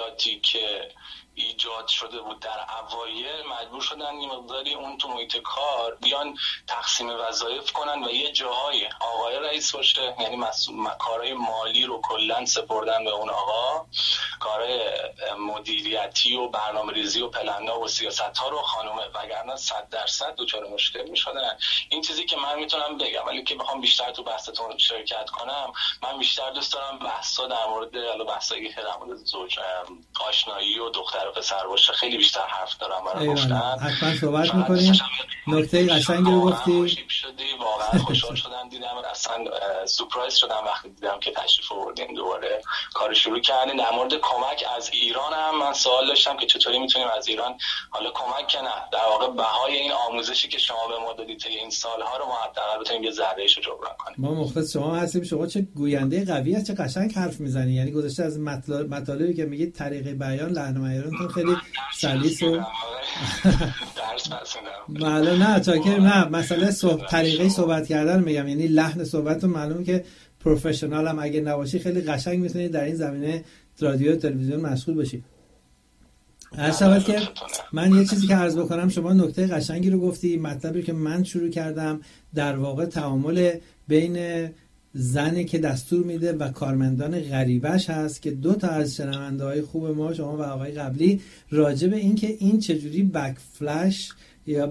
مشکلاتی که ایجاد شده بود در اوایل مجبور شدن یه مقداری اون تو محیط کار بیان تقسیم وظایف کنن و یه جاهای آقای رئیس باشه، یعنی کارهای مالی رو کلا سپردن به اون آقا، کارهای مدیریتی و برنامه‌ریزی و پلن‌ها و سیاست‌ها رو خانومه، وگرنه 100% دچار مشکل می‌شدن. این چیزی که من میتونم بگم، ولی که بخوام بیشتر تو بحثتون شرکت کنم، من بیشتر دوست دارم بحثا در مورد بحثایی که در مورد زوج آشنایی و دختر و پسر باشه خیلی بیشتر حرف دارم برای گفتن. حتما صحبت می‌کنیم. نکته قشنگی رو گفتی. واقعا خوشحال شدم دیدم، اصلا سورپرایز شدم وقتی دیدم که تشریف آوردین دوباره کار شروع کردین. در مورد کمک از ایران هم من سوال داشتم که چطوری میتونیم از ایران، حالا کمک که نه، در واقع بهای این آموزشی که شما به ما دادید تا این سالها رو ما حداقل بتونیم یه ذره‌ایشو جبران کنیم. ما مخلص شما هستیم. شما چه گوینده قوی هست، چه قشنگ حرف میزنی. یعنی گذشته از مطالبی که میگید طریق بیان، لحن و معیارتون خیلی سلیس و درس پسندم. معلوم نه چاکر نه، مسئله طریقه صحبت کردن میگم، یعنی لحن صحبتتون معلومه که پروفشنال هم اگه نباشی خیلی قشنگ میتونید در این زمینه رادیو و تلویزیون مشغول باشی. عرض که من یه چیزی که عرض بکنم، شما نکته قشنگی رو گفتی. مطلبی که من شروع کردم در واقع تعامل بین زنی که دستور میده و کارمندان غریبش هست که دو تا از شنونده‌های خوب ما، شما و آقای قبلی، راجع به این که این چجوری بک فلش یا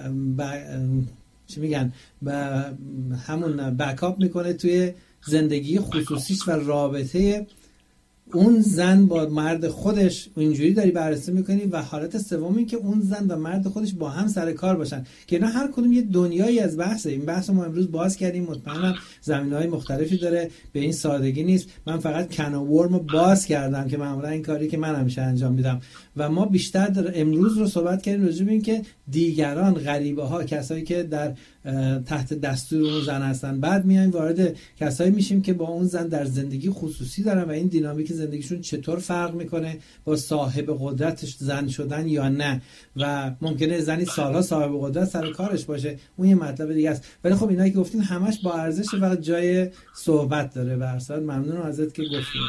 چی میگن همون بکاپ میکنه توی زندگی خصوصیش و رابطه اون زن با مرد خودش. اینجوری داری بررسی میکنی. و حالت سوم این که اون زن و مرد خودش با هم سر کار باشن، که اینا هر کدوم یه دنیایی از بحثه. این بحث ما امروز باز کردیم، مطمئنم زمینه‌های مختلفی داره، به این سادگی نیست. من فقط کناورم باز کردم که معمولا این کاری که من همیشه انجام میدم. و ما بیشتر امروز رو صحبت کردیم راجع به این که دیگران، غریبه ها، کسایی که در تحت دستور اون زن هستن، بعد میایم وارد کسایی میشیم که با اون زن در زندگی خصوصی دارن و این دینامیک زندگیشون چطور فرق میکنه با صاحب قدرتش زن شدن یا نه. و ممکنه زنی سالها صاحب قدرت سر کارش باشه، اون یه مطلب دیگه است. ولی خب اینایی که گفتین همش با ارزش، فقط جای صحبت داره. به هر صورت ممنونم ازت که گفتین.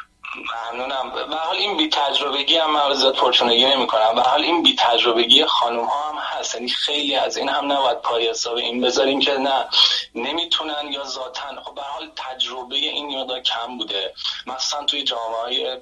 ممنونم. به حال این بی تجربگی هم من زیاد پرچونگی نمی‌کنم. به حال این بی تجربگی خانم ها هم هست، یعنی خیلی از این هم نباید پای حساب این بذاریم که نه نمیتونن یا ذاتن. خب به حال تجربه این مقدار کم بوده، مثلا توی جامعه‌های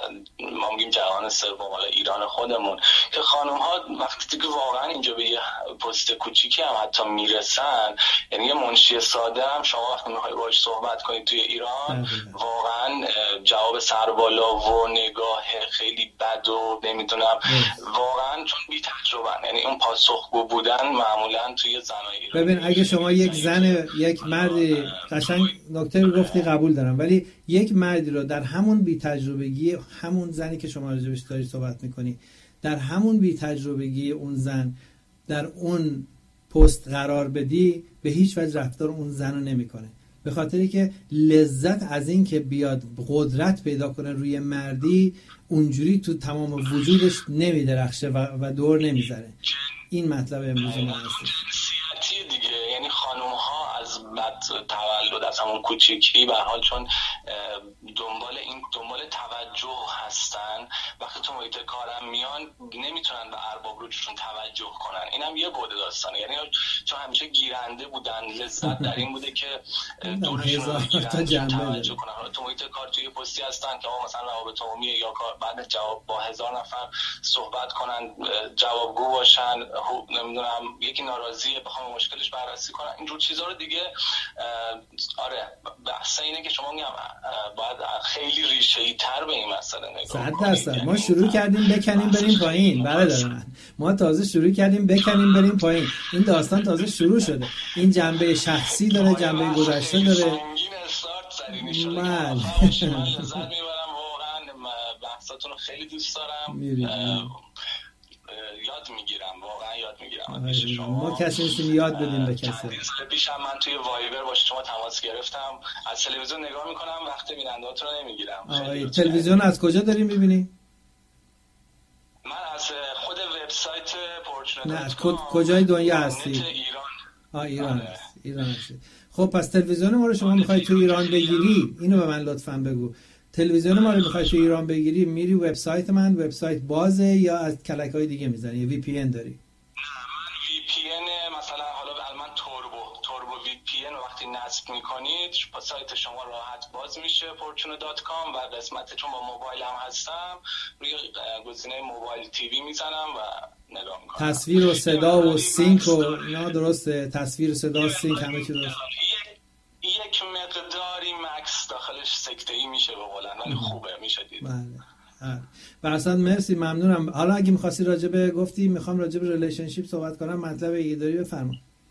ما میگیم جهان سوم، حالا ایران خودمون، که خانم ها وقتی که واقعا اینجا به یه پست کوچیکی هم حتی میرسن، یعنی یه منشی ساده هم شما وقتی میخوای باهاش صحبت کنید توی ایران، واقعا جواب سربالا و نگاه خیلی بد و نمیدونم، واقعا چون بی تجربه، یعنی اون پاسخگو بودن معمولا توی زنای ایران. ببین اگه شما یک زن، یک مردی، قشنگ نکته رو گفتی قبول دارم، ولی یک مردی رو در همون بی تجربگی، همون زنی که شما راجبش داری صحبت میکنی، در همون بی تجربگی اون زن در اون پست قرار بدی، به هیچ وجه رفتار اون زن رو نمیکنه. به خاطری که لذت از این که بیاد قدرت پیدا کنه روی مردی اونجوری تو تمام وجودش نمیدرخشه و دور نمیذاره. این مطلب امروز ما هست. جنسیتی دیگه، یعنی خانم ها از بعد تولد، از همون کوچیکی به حال چون دنبال توجه هستن، وقتی تو محیط کارم میان نمیتونن به ارباب رجوعشون توجه کنن. اینم یه بعد داستانه، یعنی چون همیشه گیرنده بودن، لذت در این بوده که دورشون رو بگیرن، توجه کنن. حالا تو محیط کار توی پستی هستن که مثلا روابط عمومی یا کار، بعد جواب با 1000 نفر صحبت کنن، جوابگو باشن، نمیدونم یکی ناراضیه بخوام مشکلش بررسی کنن، اینجور چیزا رو دیگه. آره بحث اینه که شما میگم باید خیلی ریشه‌ای تر به این مسئله نگاه کنید. ما شروع کردیم بکنیم بریم پایین. برادر من، ما تازه شروع کردیم بکنیم بریم پایین. این داستان تازه شروع شده. این جنبه شخصی داره، جنبه گذشته داره. من لذت میبرم واقعا، بحثاتون رو خیلی دوست دارم، یاد میگیرم، واقعا یاد میگیرم. ما کسی نیستیم یاد بدیم به کسی. پیشم من توی وایبر با شما تماس گرفتم، از تلویزیون نگاه میکنم، وقت بیننده‌هات رو نمیگیرم. تلویزیون از کجا داریم میبینی؟ من از خود وبسایت نه، کجای دنیا هستی؟ ایران. ایران هست. ایران هستی. خب پس تلویزیون ما رو شما میخوای تو ایران بگیری، اینو به من لطفاً بگو. تلویزیون ما رو میخوای تو ایران بگیری میری وبسایت من، وبسایت بازه یا از کلک‌های دیگه میزنی یا وی پی ان داری؟ من وی پی ان مثلا حالا من توربو وی پی ان وقتی نصب میکنید سایت شما راحت باز میشه fortune.com و قسمت چون با موبایلم هستم روی گزینه موبایل تیوی میزنم و نگاه میکنم. تصویر و صدا و سینک و اینا درسته؟ تصویر و صدا سینک همه چی درسته؟ یک مقداری مکس داخلش سکته‌ای میشه به قولن ولی خوبه میشه دید. بله. براساس مرسی، ممنونم. حالا اگه می‌خواستی گفتی میخوام راجع به ریلیشنشیپ صحبت کنم، مطلب ایده داری بفرما.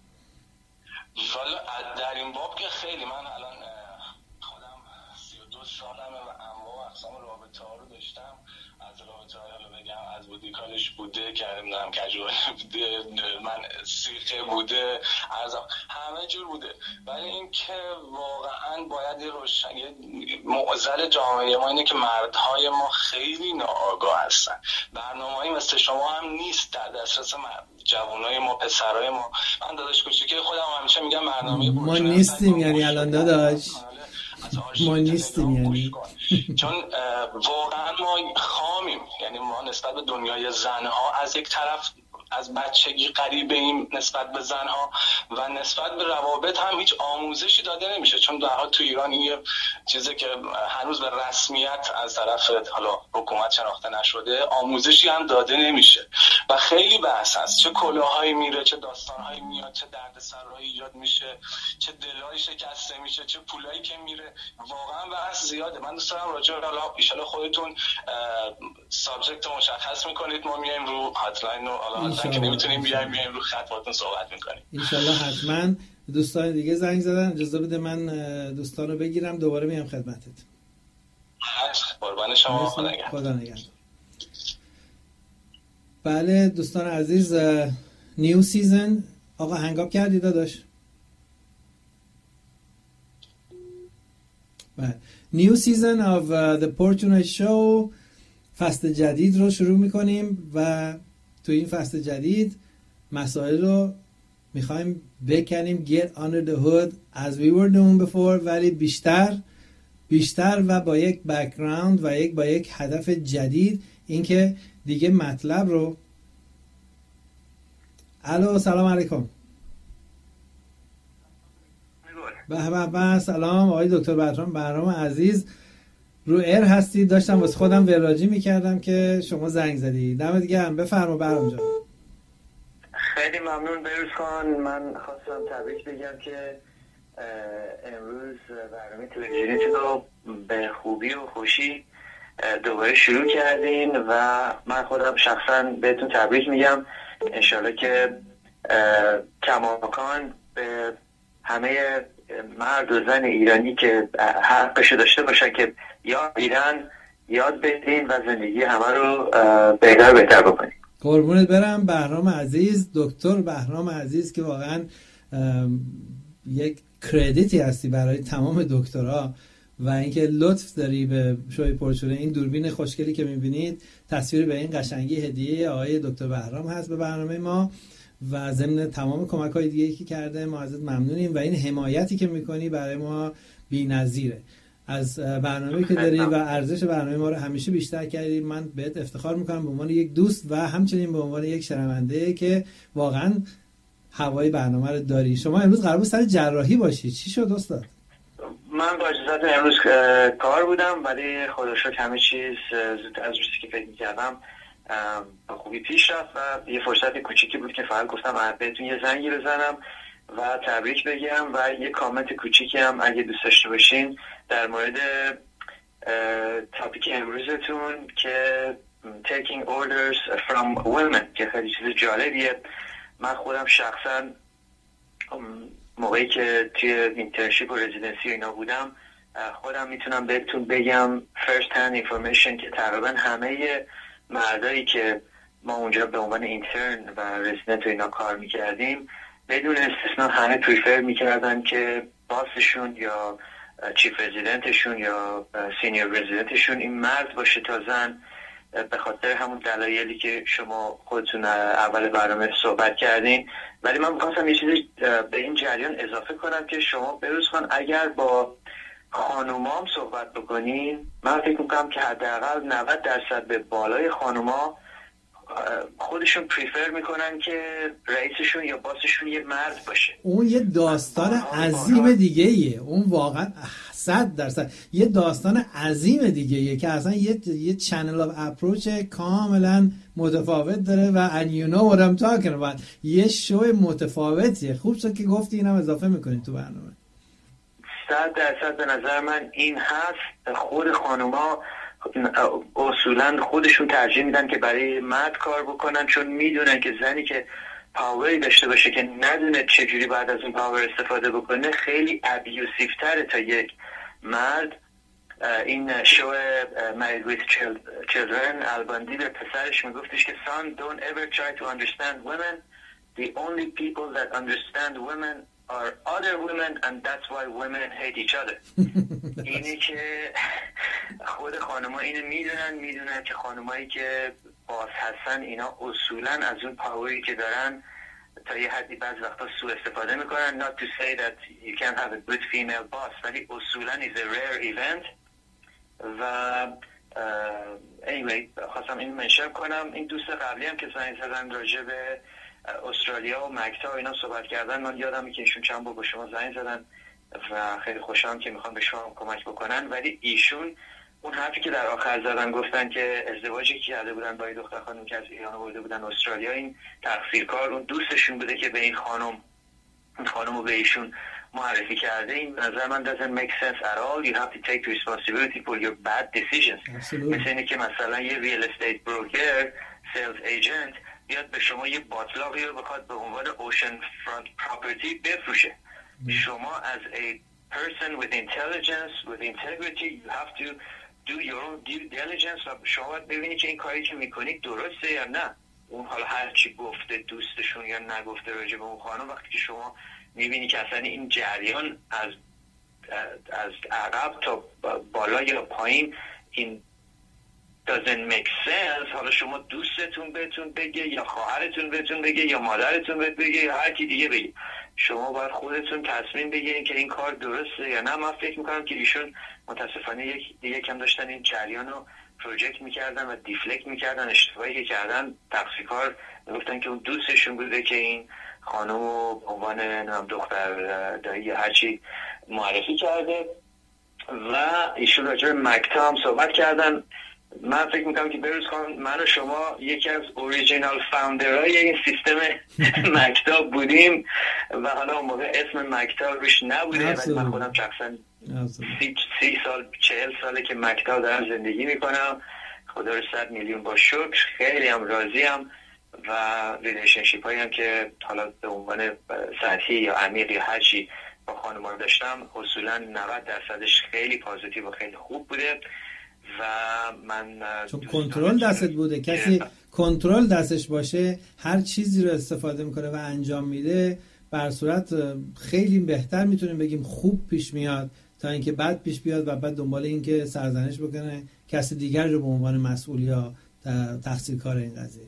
والا در این باب که خیلی من الان خودم 32 سالمه و انواع اقسام رابطه ها رو داشتم. از رابطه های رو بگم از بودیکالش بوده که نمیدونم کجوال بوده، من سیخه بوده، همه جور بوده. ولی این که واقعا باید یه معضل جامعه ما اینه که مردهای ما خیلی ناآگاه هستن. برنامه‌ای مثل شما هم نیست در دسترس جوانای ما، پسرای ما. من داداش کوچیکه خودم همیشه میگم برنامه ما نیستیم، یعنی الان داداش ما نیستیم، یعنی چون واقعا ما خامیم، یعنی ما نسبت به دنیای زنها از یک طرف از بچگی قریبه ایم نسبت به زنها و نسبت به روابط هم هیچ آموزشی داده نمیشه، چون در حال تو ایران این یه چیزی که هنوز به رسمیت از طرف حالا حکومت شناخته نشده، آموزشی هم داده نمیشه و خیلی بحث هست، چه کلاهایی میره، چه داستانهایی میاد، چه دردسرایی ایجاد میشه، چه دلایی شکسته میشه، چه پولایی که میره. واقعا بحث زیاده. من دوست دارم راجع به حالا ان شاء الله خودتون سابجکت مشخص میکنید، ما میایم رو هاتلاین و حالا که نمیتونیم بیایم رو خط باهاتون صحبت میکنیم ان شاء الله. حتما دوستان دیگه زنگ زدن، اجازه بده من دوستان رو بگیرم دوباره میام خدمتت. قربان شما، خدا نگهدار. بله دوستان عزیز، نیو سیزن آقا هنگاب کردی داداش؟ بله نیو سیزن of the Fortune Show، فصل جدید رو شروع میکنیم و تو این فصل جدید مسائل رو میخوایم بکنیم get under the hood as we were doing before، ولی بیشتر و با یک بک‌گراند و با یک هدف جدید، اینکه دیگه مطلب رو الو سلام علیکم. به سلام آقای دکتر بهرام عزیز، رو ایر هستید. داشتم واسه خودم وراجی میکردم که شما زنگ زدی. دمت گرم، بفرما بهرام جان. خیلی ممنون بروز خان. من خواستم تبریک بگم که امروز برنامه تلویزیونی رو به خوبی و خوشی دوباره شروع کردین و من خودم شخصا بهتون تبریک میگم. انشالله که کماکان به همه مرد و زن ایرانی که حقشو داشته باشن که یاد بدین و زندگی همه رو بهتر بکنین. قربونت برم بهرام عزیز، دکتر بهرام عزیز که واقعا یک کردیتی هستی برای تمام دکترها و اینکه لطف داری به شوی پرچونه. این دوربین خوشگلی که میبینید تصویر به این قشنگی هدیه آقای دکتر بهرام هست به برنامه ما و ضمن تمام کمک‌های دیگه‌ای که کرده ما ازت ممنونیم و این حمایتی که میکنی برای ما بی‌نظیره. از برنامه‌ای که داری و ارزش برنامه ما رو همیشه بیشتر کردی. من بهت افتخار میکنم به عنوان یک دوست و همچنین به عنوان یک شنونده که واقعا هوای برنامه رو داری. شما امروز قرار بود سر جراحی باشی، چی شد استاد؟ من با اجازهت امروز کار بودم ولی خدا رو شکر همه چیز زودتر از روزی که فکر می‌کردم با خوبی پیش رفت و یه فرصت کوچیکی بود که فقط گفتم بهتون یه زنگی بزنم و تبریک بگم و یه کامنت کوچیکی هم اگه دوست داشته باشین در مورد تاپیک امروزتون که taking orders from women که خیلی چیز جالبیه. من خودم شخصا موقعی که توی اینترنشیپ و رزیدنسی و اینا بودم خودم میتونم بهتون بگم first hand information که تقریبا همه مردایی که ما اونجا به عنوان اینترن و رزیدنت و اینا کار میکردیم بدون استثنا همه پریفر میکردن که باسشون یا چیف رزیدنتشون یا سینیر رزیدنتشون این مرد باشه تا زن، به خاطر همون دلایلی که شما خودتون اول برنامه صحبت کردین. ولی من می‌خواستم یه چیزی به این جریان اضافه کنم که شما بروز خان اگر با خانومام صحبت بکنیم، من فکر میکنم که حداقل 90% به بالای خانوما خودشون پریفر میکنن که رئیسشون یا باسشون یه مرد باشه. اون یه داستان عظیم دیگه ایه، اون واقعا 100% یه داستان عظیم دیگه ایه که اصلا یه چنل اف اپروچ کاملا متفاوت داره و and you know what I'm talking about. یه شو متفاوتیه. خوب شد که گفتی اینم اضافه میکنید تو برنامه. 100% به نظر من این هست. خود خانوما اصولا خودشون ترجیح میدن که برای مرد کار بکنن، چون میدونن که زنی که پاوری داشته باشه که ندونه چجوری بعد از این پاور استفاده بکنه خیلی ابیوسیو تره تا یک مرد. این شو Married with Children الباندی به پسرش میگفتش که son don't ever try to understand women, the only people that understand women are other women and that's why women hate each other. اینی که خود خانم‌ها اینو میدونن که خانمایی که باز هستن اینا اصولا از اون پاوری که دارن تا یه حدی بعض وقتا سوء استفاده میکنن. not to say that you can't have a good female boss، ولی اصولا is a rare event. و anyway خواستم این منشن کنم. این دوست قبلی هم که زنگ زدن راجع به استرالیا و مکتا و اینا صحبت کردن، من یادم که ایشون چند بار با شما زنگ زدن و خیلی خوشحالم که میخوان به شما کمک بکنن. ولی ایشون اون حرفی که در آخر زدن گفتن که ازدواجی که کرده بودن با دختر خانم که از ایران آورده بودن استرالیا، این تقصیرکار اون دوستشون بوده که به این خانم رو به ایشون معرفی کرده. این به نظر من doesn't make sense at all. You have to take responsibility for your bad decisions. مثل اینه که مثلا یه real estate broker, sales agent بیاد به شما یه باطلاقی رو بخواد به عنوان ocean front property بفروشه. شما as a person with intelligence, with integrity, you have to do your own due diligence و شما باید ببینی که این کاری که میکنید درسته یا نه. اون حالا هر چی گفته دوستشون یا نگفته راجع به اون خانم، وقتی که شما میبینی که اصلا این جریان از عقب تا بالا یا پایین این doesn't make sense، حالا شما دوستتون بهتون بگه یا خواهرتون بهتون بگه یا مادرتون بهت بگه یا هر کی دیگه بگه، شما باید خودتون تصمیم بگیرین که این کار درسته یا نه. من فکر میکنم که ایشون متاسفانه یک کم داشتن این جریان رو پروژکت میکردن و دیفلکت میکردن. اشتباهی که کردن تقصیرکار گفتن که اون دوستشون بوده که این خانم رو به عنوان دختر دایی یا هرچی معرفی کرده و ایشون راجع به مکتا هم صحبت کردن. من فکر میکنم که بروز خان من و شما یکی از اوریجینال فاوندرهای این سیستم مکتا بودیم و حالا اون موقع اسم مکتا روش نبوده، ولی من خودم شخصا 30 سال 40 ساله که مکتا دارم زندگی میکنم. خدا رو 100 میلیون با شکر، خیلی هم راضیم و ریلیشنشیپ هایی هم که حالا به عنوان سطحی یا عمیق یا هر چی با خانم‌ها رو داشتم اصولا 90%ش خیلی پازیتیو و خیلی خوب بوده و من چون کنترل دستت بوده. کسی کنترل دستش باشه هر چیزی رو استفاده میکنه و انجام میده، بر صورت خیلی بهتر میتونیم بگیم خوب پیش میاد تا اینکه بد پیش بیاد و بعد دنبال این که سرزنش بکنه کسی دیگر رو به عنوان مسئول یا تقصیرکار این قضیه.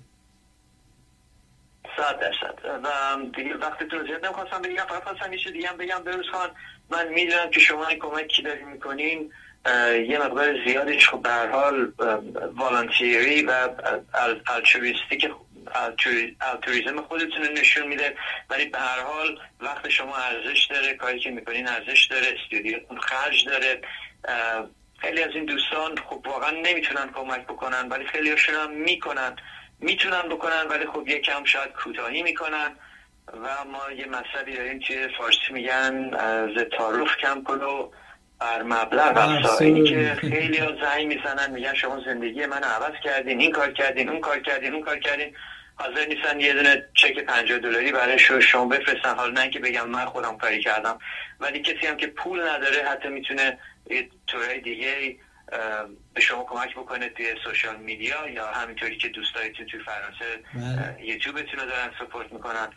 100% و دیگه وقتتون رو زیاد نمیخواستم بگم، فقط خواستم یه چیز دیگه هم بگم. بروز خان من میدونم که شما این کمکی دارین میکنین یه مقدار زیادش خب به هر حال والانتیری و الترویستیک الترویزم خودتون رو نشون میده، ولی به هر حال وقت شما ارزش داره، کاری که میکنین ارزش داره، استودیوتون خرج داره. خیلی از این دوستان خب واقعا نمیتونن کمک بکنن ولی خیلی هاشون هم میتونن بکنن ولی خب یکم شاید کوتاهی میکنن و ما یه مسئله داریم که فارسی میگن ز تعارف کم کنو بر مبلغ افزا. اینی که خیلی ها زنگ میزنن میگن شما زندگی من عوض کردین، این کار کردین، اون کار کردین، حاضر نیستن یه دونه چک $50 برای شما بفرستن. حالا نه که بگم من خودم کاری کردم، ولی کسی هم که پول نداره حتی میتونه یه طورای دیگه به شما کمک بکنه توی سوشال میدیا یا همینطوری که دوستایتون توی فرانسه یوتیوبتون رو دارن سپورت میکنن.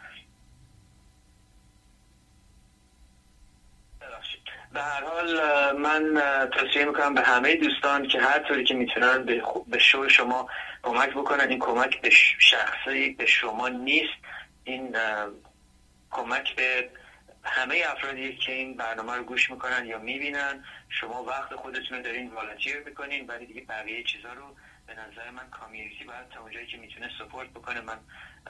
به هر حال من توصیه میکنم به همه دوستان که هر طوری که میتونن به شو شما کمک بکنن. این کمک به شخصی به شما نیست، این کمک به همه افرادی که این برنامه رو گوش میکنن یا میبینن، شما وقت خودتون رو دارین والنتیر میکنین، ولی دیگه بقیه چیزا رو به نظر من کامیونیتی باید تا اونجایی که میتونه سپورت بکنه. من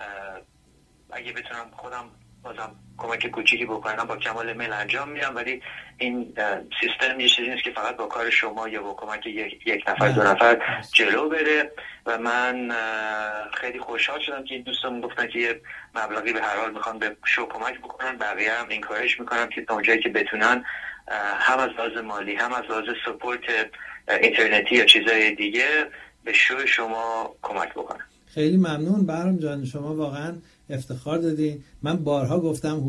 اگه بتونم خودم بازم کمک کوچیکی بکنم با کمال میل انجام میدم، ولی این سیستم یه چیزی نیست که فقط با کار شما یا با کمک یک نفر دو نفر جلو بره. و من خیلی خوشحال شدم که این دوستان گفتن که یه مبلغی به هر حال میخوان به شو کمک بکنن. بقیه هم انکارج میکنم که تا اونجایی که بتونن هم از لحاظ مالی هم از لحاظ سپورت اینترنتی یا چیزای دیگه به شو شما کمک بکنن. خیلی ممنون بهرام جان، شما واقعا افتخار دادین. من بارها گفتم،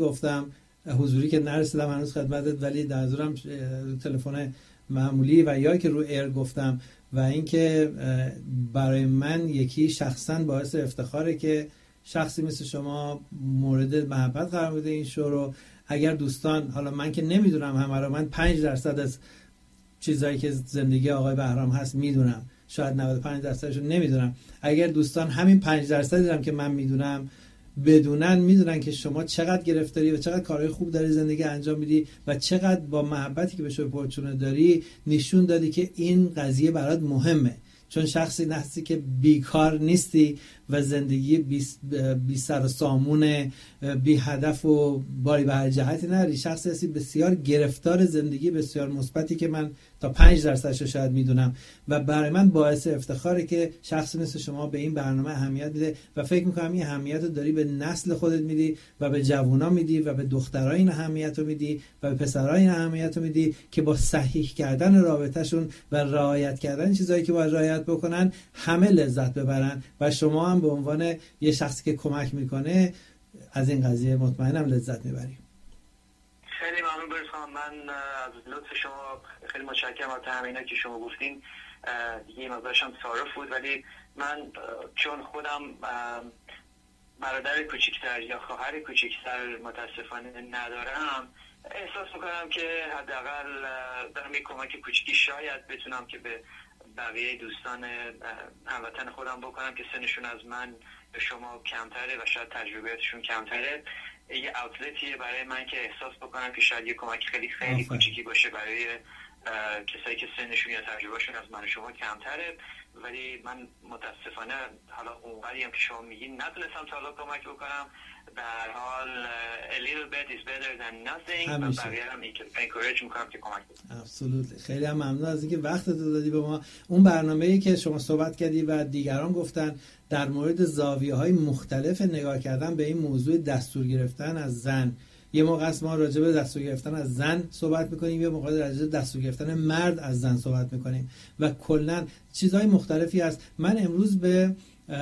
حضوری که نرسیدم هنوز خدمتت، ولی در حضورم تلفن معمولی و یا که رو ایر گفتم. و اینکه برای من یکی شخصا باعث افتخاره که شخصی مثل شما مورد محبت قرار بده این شو رو. اگر دوستان، حالا من که نمیدونم همه رو، من 5% از چیزایی که زندگی آقای بهرام هست میدونم، شاید 95%ش رو نمیدونم. اگر دوستان همین 5% هم که من میدونم بدونن، میدونن که شما چقدر گرفتاری و چقدر کارهای خوب داری زندگی انجام میدی و چقدر با محبتی که به شو پرچونه داری نشون دادی که این قضیه برات مهمه. چون شخصی هستی که بیکار نیستی و زندگی بی سر و سامون، بی هدف و باری به هر جهتی نداری. شخصی هستی بسیار گرفتار زندگی، بسیار مثبتی که من تا 5% رو شاید میدونم و برای من باعث افتخاره که شخصی مثل شما به این برنامه اهمیت میده و فکر میکنم این اهمیت رو داری به نسل خودت میدی و به جوونا میدی و به دخترها این اهمیت رو میدی و به پسرها این اهمیت رو میدی که با صحیح کردن رابطهشون و رعایت کردن چیزایی که باید رعایت بکنن همه لذت ببرن. و شما هم به عنوان یه شخصی که کمک میکنه از این قضیه مطمئنم لذت میبریم. خیلی ممنون برسان. من از لطف شما خیلی متشکرم. از همینا که شما گفتین دیگه این مقدارش هم تعارف بود، ولی من چون خودم برادر کوچکتر یا خواهر کوچکتر متاسفانه ندارم، احساس میکنم که حداقل دارم یک کمک کوچیکی شاید بتونم که به بقیه دوستان هموطن خودم بکنم که سنشون از من به شما کمتره و شاید تجربیاتشون کمتره. یه اوتلتیه برای من که احساس بکنم که شاید یه کمک خیلی کوچیکی باشه برای کسایی که سنشون یا تجربهشون از من و شما کمتره. ولی من متاسفانه حالا اونقدری هم که شما میگین نتونستم تا حالا کمک بکنم. در حال a little bit is better than nothing. من بقیه هم encourage میکنم که کمک بکنم. Absolutely. خیلی هم ممنون از اینکه وقتت رو دادی به ما. اون برنامه‌ای که شما صحبت کردی و دیگران گفتن در مورد زاویه‌های مختلف نگاه کردن به این موضوع دستور گرفتن از زن، یه موقع است ما راجع به دستور گرفتن از زن صحبت میکنیم، یه موقع راجع به دستور گرفتن مرد از زن صحبت میکنیم و کلا چیزهای مختلفی هست. من امروز به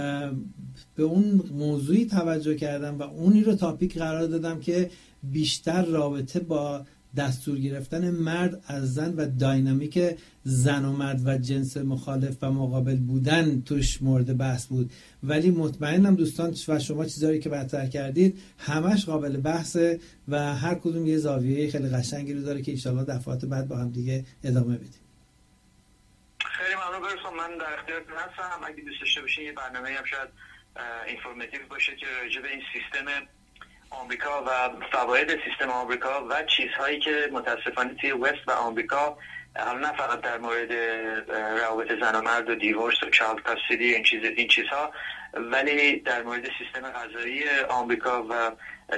اون موضوعی توجه کردم و اونی رو تاپیک قرار دادم که بیشتر رابطه با دستور گرفتن مرد از زن و داینامیک زن و مرد و جنس مخالف و مقابل بودن توش مورد بحث بود. ولی مطمئنم دوستان و شما چیزایی که مطرح کردید همش قابل بحثه و هر کدوم یه زاویه خیلی قشنگی رو داره که انشالله دفعات بعد با هم دیگه ادامه بدیم. خیلی ممنون برسون. من در اختیارتون هستم. اگه دوست داشته باشین یه برنامه هم شاید اینفورماتیو باشه که راجع به این سیستم آمریکا و فواید سیستم آمریکا و چیزهایی که متاسفانه توی وست و آمریکا، حالا نه فقط در مورد روابط زن و مرد و دیورس و چایلد کاستدی این چیزها، ولی در مورد سیستم قضایی آمریکا و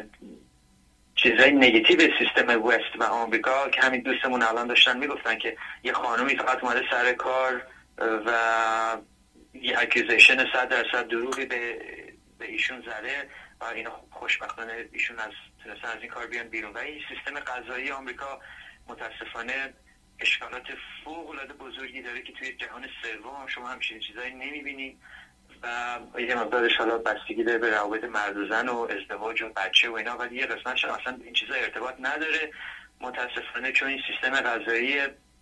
چیزهای نگاتیو سیستم وست و آمریکا که همین دوستمون الان داشتن میگفتن که یه خانومی فقط اومده سر کار و یه اکیوزیشن 100% دروغی به ایشون زده و اینا خوشبختانه ایشون تونستن از این کار بیان بیرون. و این سیستم قضایی آمریکا متاسفانه اشکالات فوق‌العاده بزرگی داره که توی جهان سوم شما همچین چیزایی نمی‌بینید و یه مقدارش حالا بستگی داره به روابط مرد و زن و ازدواج و بچه و اینا، ولی یه قسمتش اصلا این چیزا ارتباط نداره متاسفانه. چون این سیستم قضایی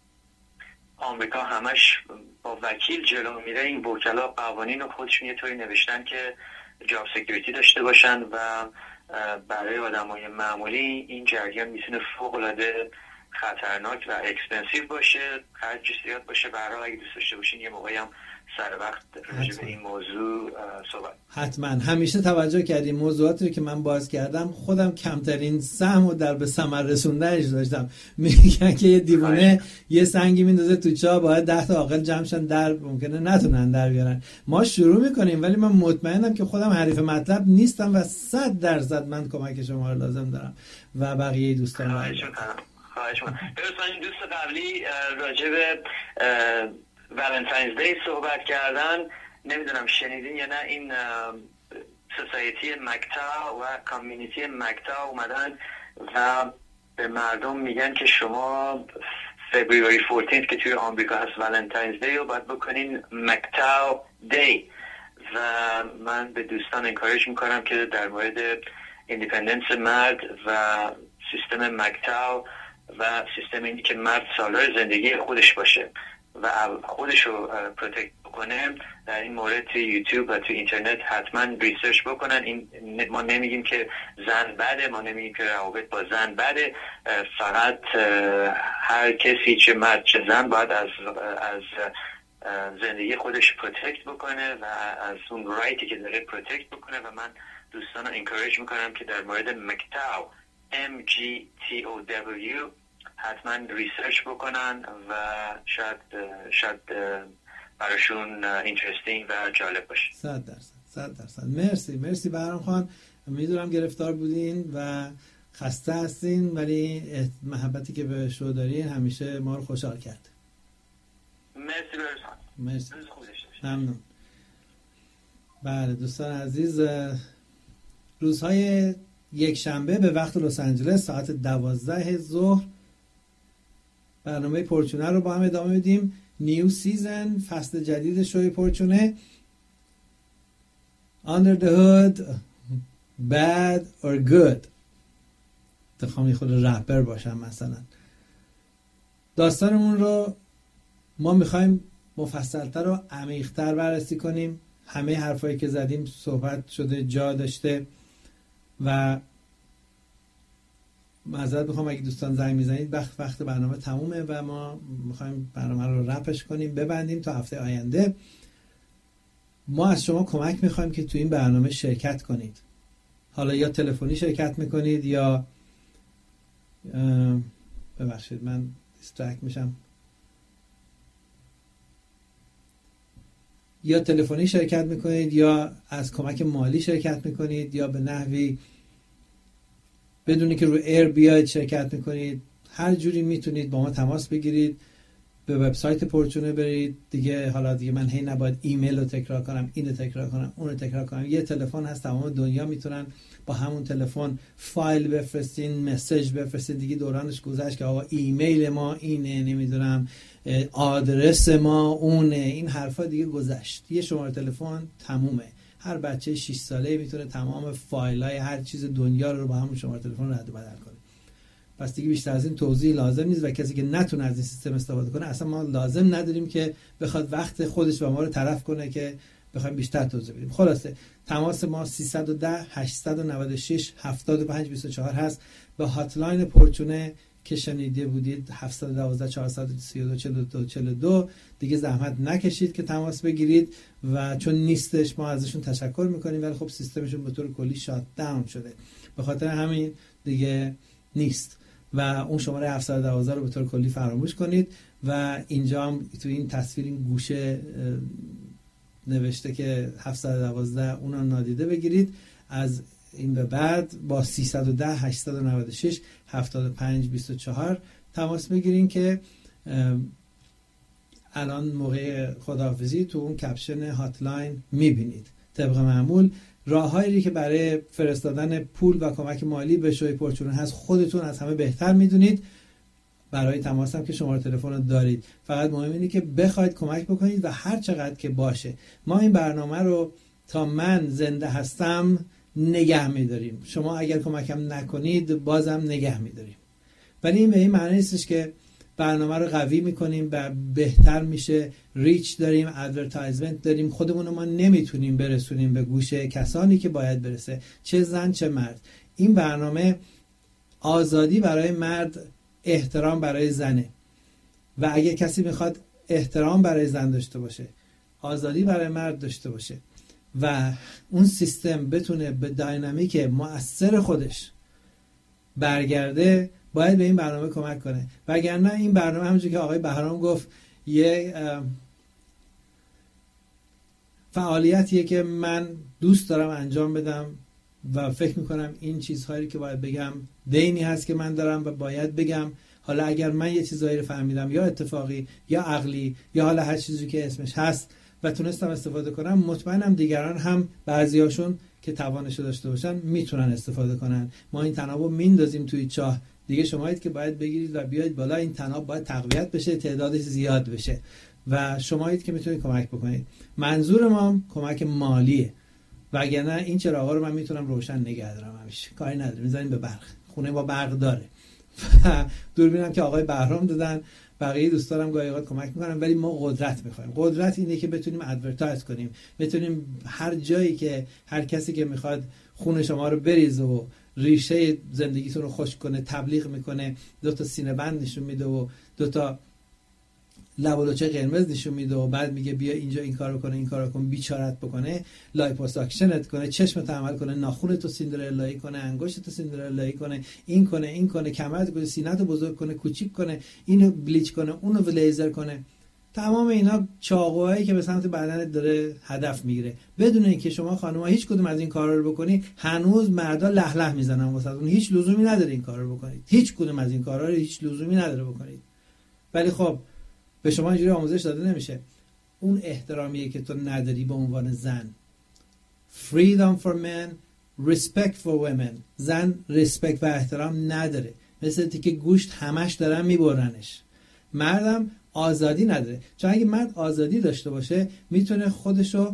آمریکا همش با وکیل جلو میره. این وکلا قوانین رو خودشون یه طوری نوشتن که جاب سکیوریتی داشته باشن و برای آدمای معمولی این جریان میتونه فوق‌العاده خطرناک و اکسپنسیو باشه، خرج زیاد باشه. برای اگه دوست داشته باشین یه موقعی هم سر وقت راجع به این موضوع صحبت. حتما. همیشه توجه کردیم موضوعاتی رو که من باز کردم خودم کمترین سهم رو در به ثمر رسوندنش داشتم. میگن که یه دیوانه یه سنگی میندازه تو چاه، باید 10 تا عاقل جمعشن در ممکنه نتونن در بیارن. ما شروع میکنیم ولی من مطمئنم که خودم حریف مطلب نیستم و 100% من کمک شما رو لازم دارم و بقیه دوستان. خواهش می‌کنم. برسان این دوست قبلی راجع به ولنتاینز دی صحبت کردن، نمیدونم شنیدین یا نه، این سوسایتی مکتا و کامیونیتی مکتا اومدن و به مردم میگن که شما فبروری 14 که توی آمریکا هست ولنتاینز دی رو باید بکنین مکتا دی. و من به دوستان انکارج میکنم که در مورد ایندیپندنس مرد و سیستم مکتا و سیستم اینی که مرد سالار زندگی خودش باشه و خودش رو پروتکت بکنه، در این مورد توی یوتیوب و توی اینترنت حتما ریسرچ بکنن. این ما نمیگیم که زن بده، ما نمیگیم که روابط با زن بده، فقط هر کسی چه مرد چه زن باید از زندگی خودش پروتکت بکنه و از اون رایتی که داره پروتکت بکنه. و من دوستان رو انکارج میکنم که در مورد مکتاو MGTOW حتما ریسرچ بکنن و شاید براشون اینترستینگ و جالب باشه. 100%. مرسی بهرام خان. میدونم گرفتار بودین و خسته هستین ولی محبتی که به شو دارین همیشه ما رو خوشحال کرد. مرسی برسان. مرسی. ممنون. بله دوستان عزیز، روزهای یک شنبه به وقت لس آنجلس ساعت 12 ظهر برنامه پرچونه رو با هم ادامه میدیم. نیو سیزن، فصل جدید شوی پرچونه. Under the hood, bad or good. تخوامی خود رپر باشم مثلا. داستانمون رو ما میخوایم مفصلتر و عمیق‌تر بررسی کنیم. همه حرفایی که زدیم صحبت شده، جا داشته و معذرت میخوام اگه دوستان زنگ میزنید وقت برنامه تمومه و ما میخوایم برنامه رو رپش کنیم ببندیم تا هفته آینده. ما از شما کمک میخوایم که تو این برنامه شرکت کنید. حالا یا تلفنی شرکت میکنید یا ببخشید من دیسترکت میشم، یا تلفنی شرکت میکنید یا از کمک مالی شرکت میکنید یا به نحوی بدونی که روی ایر بیاید شرکت میکنید. هر جوری میتونید با ما تماس بگیرید. به وبسایت پرچونه برید. حالا دیگه من هی نباید ایمیل رو تکرار کنم، اینو تکرار کنم، اونو تکرار کنم. یه تلفن هست تمام دنیا میتونن با همون تلفن فایل بفرستین، مسیج بفرستین. دیگه دورانش گذشت که آقا ایمیل ما اینه، نمیدونم آدرس ما اونه، این حرفا دیگه گذشت. یه شماره تلفن تمومه. هر بچه 6 ساله میتونه تمام فایلای هر چیز دنیا رو با همون شماره تلفن رد و بدل کنه. پس دیگه بیشتر از این توضیح لازم نیست و کسی که نتونه از این سیستم استفاده کنه اصلا ما لازم نداریم که بخواد وقت خودش با ما رو تلف کنه که بخوایم بیشتر توضیح بدیم. خلاصه تماس ما 310 896 7524 هست. به هاتلاین پرچونه که شنیده بودید 712 432 42 42 دیگه زحمت نکشید که تماس بگیرید و چون نیستش ما ازشون تشکر میکنیم ولی خب سیستمشون به طور کلی شات داون شده، به خاطر همین دیگه نیست و اون شماره 712 رو به طور کلی فراموش کنید. و اینجا هم تو این تصویر این گوشه نوشته که 712 اونو نادیده بگیرید. از این به بعد با 310 896 7524 تماس بگیرین که الان موقع خداحافظی تو اون کپشن هاتلاین میبینید. طبق معمول راههایی که برای فرستادن پول و کمک مالی به شوی پرچونه هست خودتون از همه بهتر میدونید. برای تماس هم که شماره تلفن رو دارید، فقط مهم اینه که بخواید کمک بکنید و هر چقدر که باشه. ما این برنامه رو تا من زنده هستم نگه میداریم. شما اگر کمکم نکنید بازم نگه میداریم. ولی این به این معنی نیستش که برنامه رو قوی میکنیم و بهتر میشه. ریچ داریم، ادورتایزمنت داریم. خودمون ما نمیتونیم برسونیم به گوش کسانی که باید برسه، چه زن چه مرد. این برنامه آزادی برای مرد، احترام برای زنه و اگه کسی میخواد احترام برای زن داشته باشه، آزادی برای مرد داشته باشه و اون سیستم بتونه به داینامیک مؤثر خودش برگرده، باید به این برنامه کمک کنه. وگرنه این برنامه همونجوری که آقای بهرام گفت یه فعالیتیه که من دوست دارم انجام بدم و فکر میکنم این چیزهایی که باید بگم دینی هست که من دارم و باید بگم. حالا اگر من یه چیزایی رو فهمیدم یا اتفاقی یا عقلی یا حالا هر چیزی که اسمش هست و تونستم استفاده کنم، مطمئنم دیگران هم بعضیاشون که توانش داشته باشن میتونن استفاده کنن. ما این تنابو میندازیم توی چاه دیگه، شمایید که باید بگیرید و بیاید بالا. این تناب باید تقویت بشه، تعدادش زیاد بشه و شمایید که میتونید کمک بکنید. منظور ما کمک مالیه، وگرنه این چراغا رو من میتونم روشن نگه دارم همیشه، کاری نداره، میذاریم به برق. خونه با برق داره و دوربینم که آقای بهرام دادن، بقیه دوستانم گاهی اوقات کمک میکنن، ولی ما قدرت میخوایم. قدرت اینه که بتونیم ادورتایز کنیم، بتونیم هر جایی که هر کسی که میخواد خون شما رو بریزه و ریشه زندگیتون رو خشک کنه تبلیغ میکنه، 2 سینه بند نشون میده و 2 لب و لوچه قرمز نشون میده و بعد میگه بیا اینجا این کارو کنه، این کارو کن، بیچارت بکنه، لایپوساکشنت کنه، چشمت عمل کنه، ناخونتو سیندرلایی کنه، انگشتتو سیندرلایی کنه، این کنه، کمرت کنه، سینه‌تو بزرگ کنه، کوچیک کنه، اینو بلیچ کنه، اونو لیزر کنه. تمام اینا چاقوهایی که به سمت بدنت داره هدف میگیره. بدون اینکه شما خانم‌ها هیچ کدوم از این کارا رو بکنی، هنوز مردا له له میزنن واسه اون. هیچ لزومی نداره این کارا رو بکنید. هیچ کدوم از این کارا رو هیچ لزومی نداره بکنید. ولی خب به شما اینجوری آموزش داده نمیشه. اون احترامیه که تو نداری به عنوان زن. Freedom for men, respect for women. زن respect و احترام نداره. مثل تیکه گوشت همش دارن میبرنش. مردم آزادی نداره. چون اگه مرد آزادی داشته باشه میتونه خودشو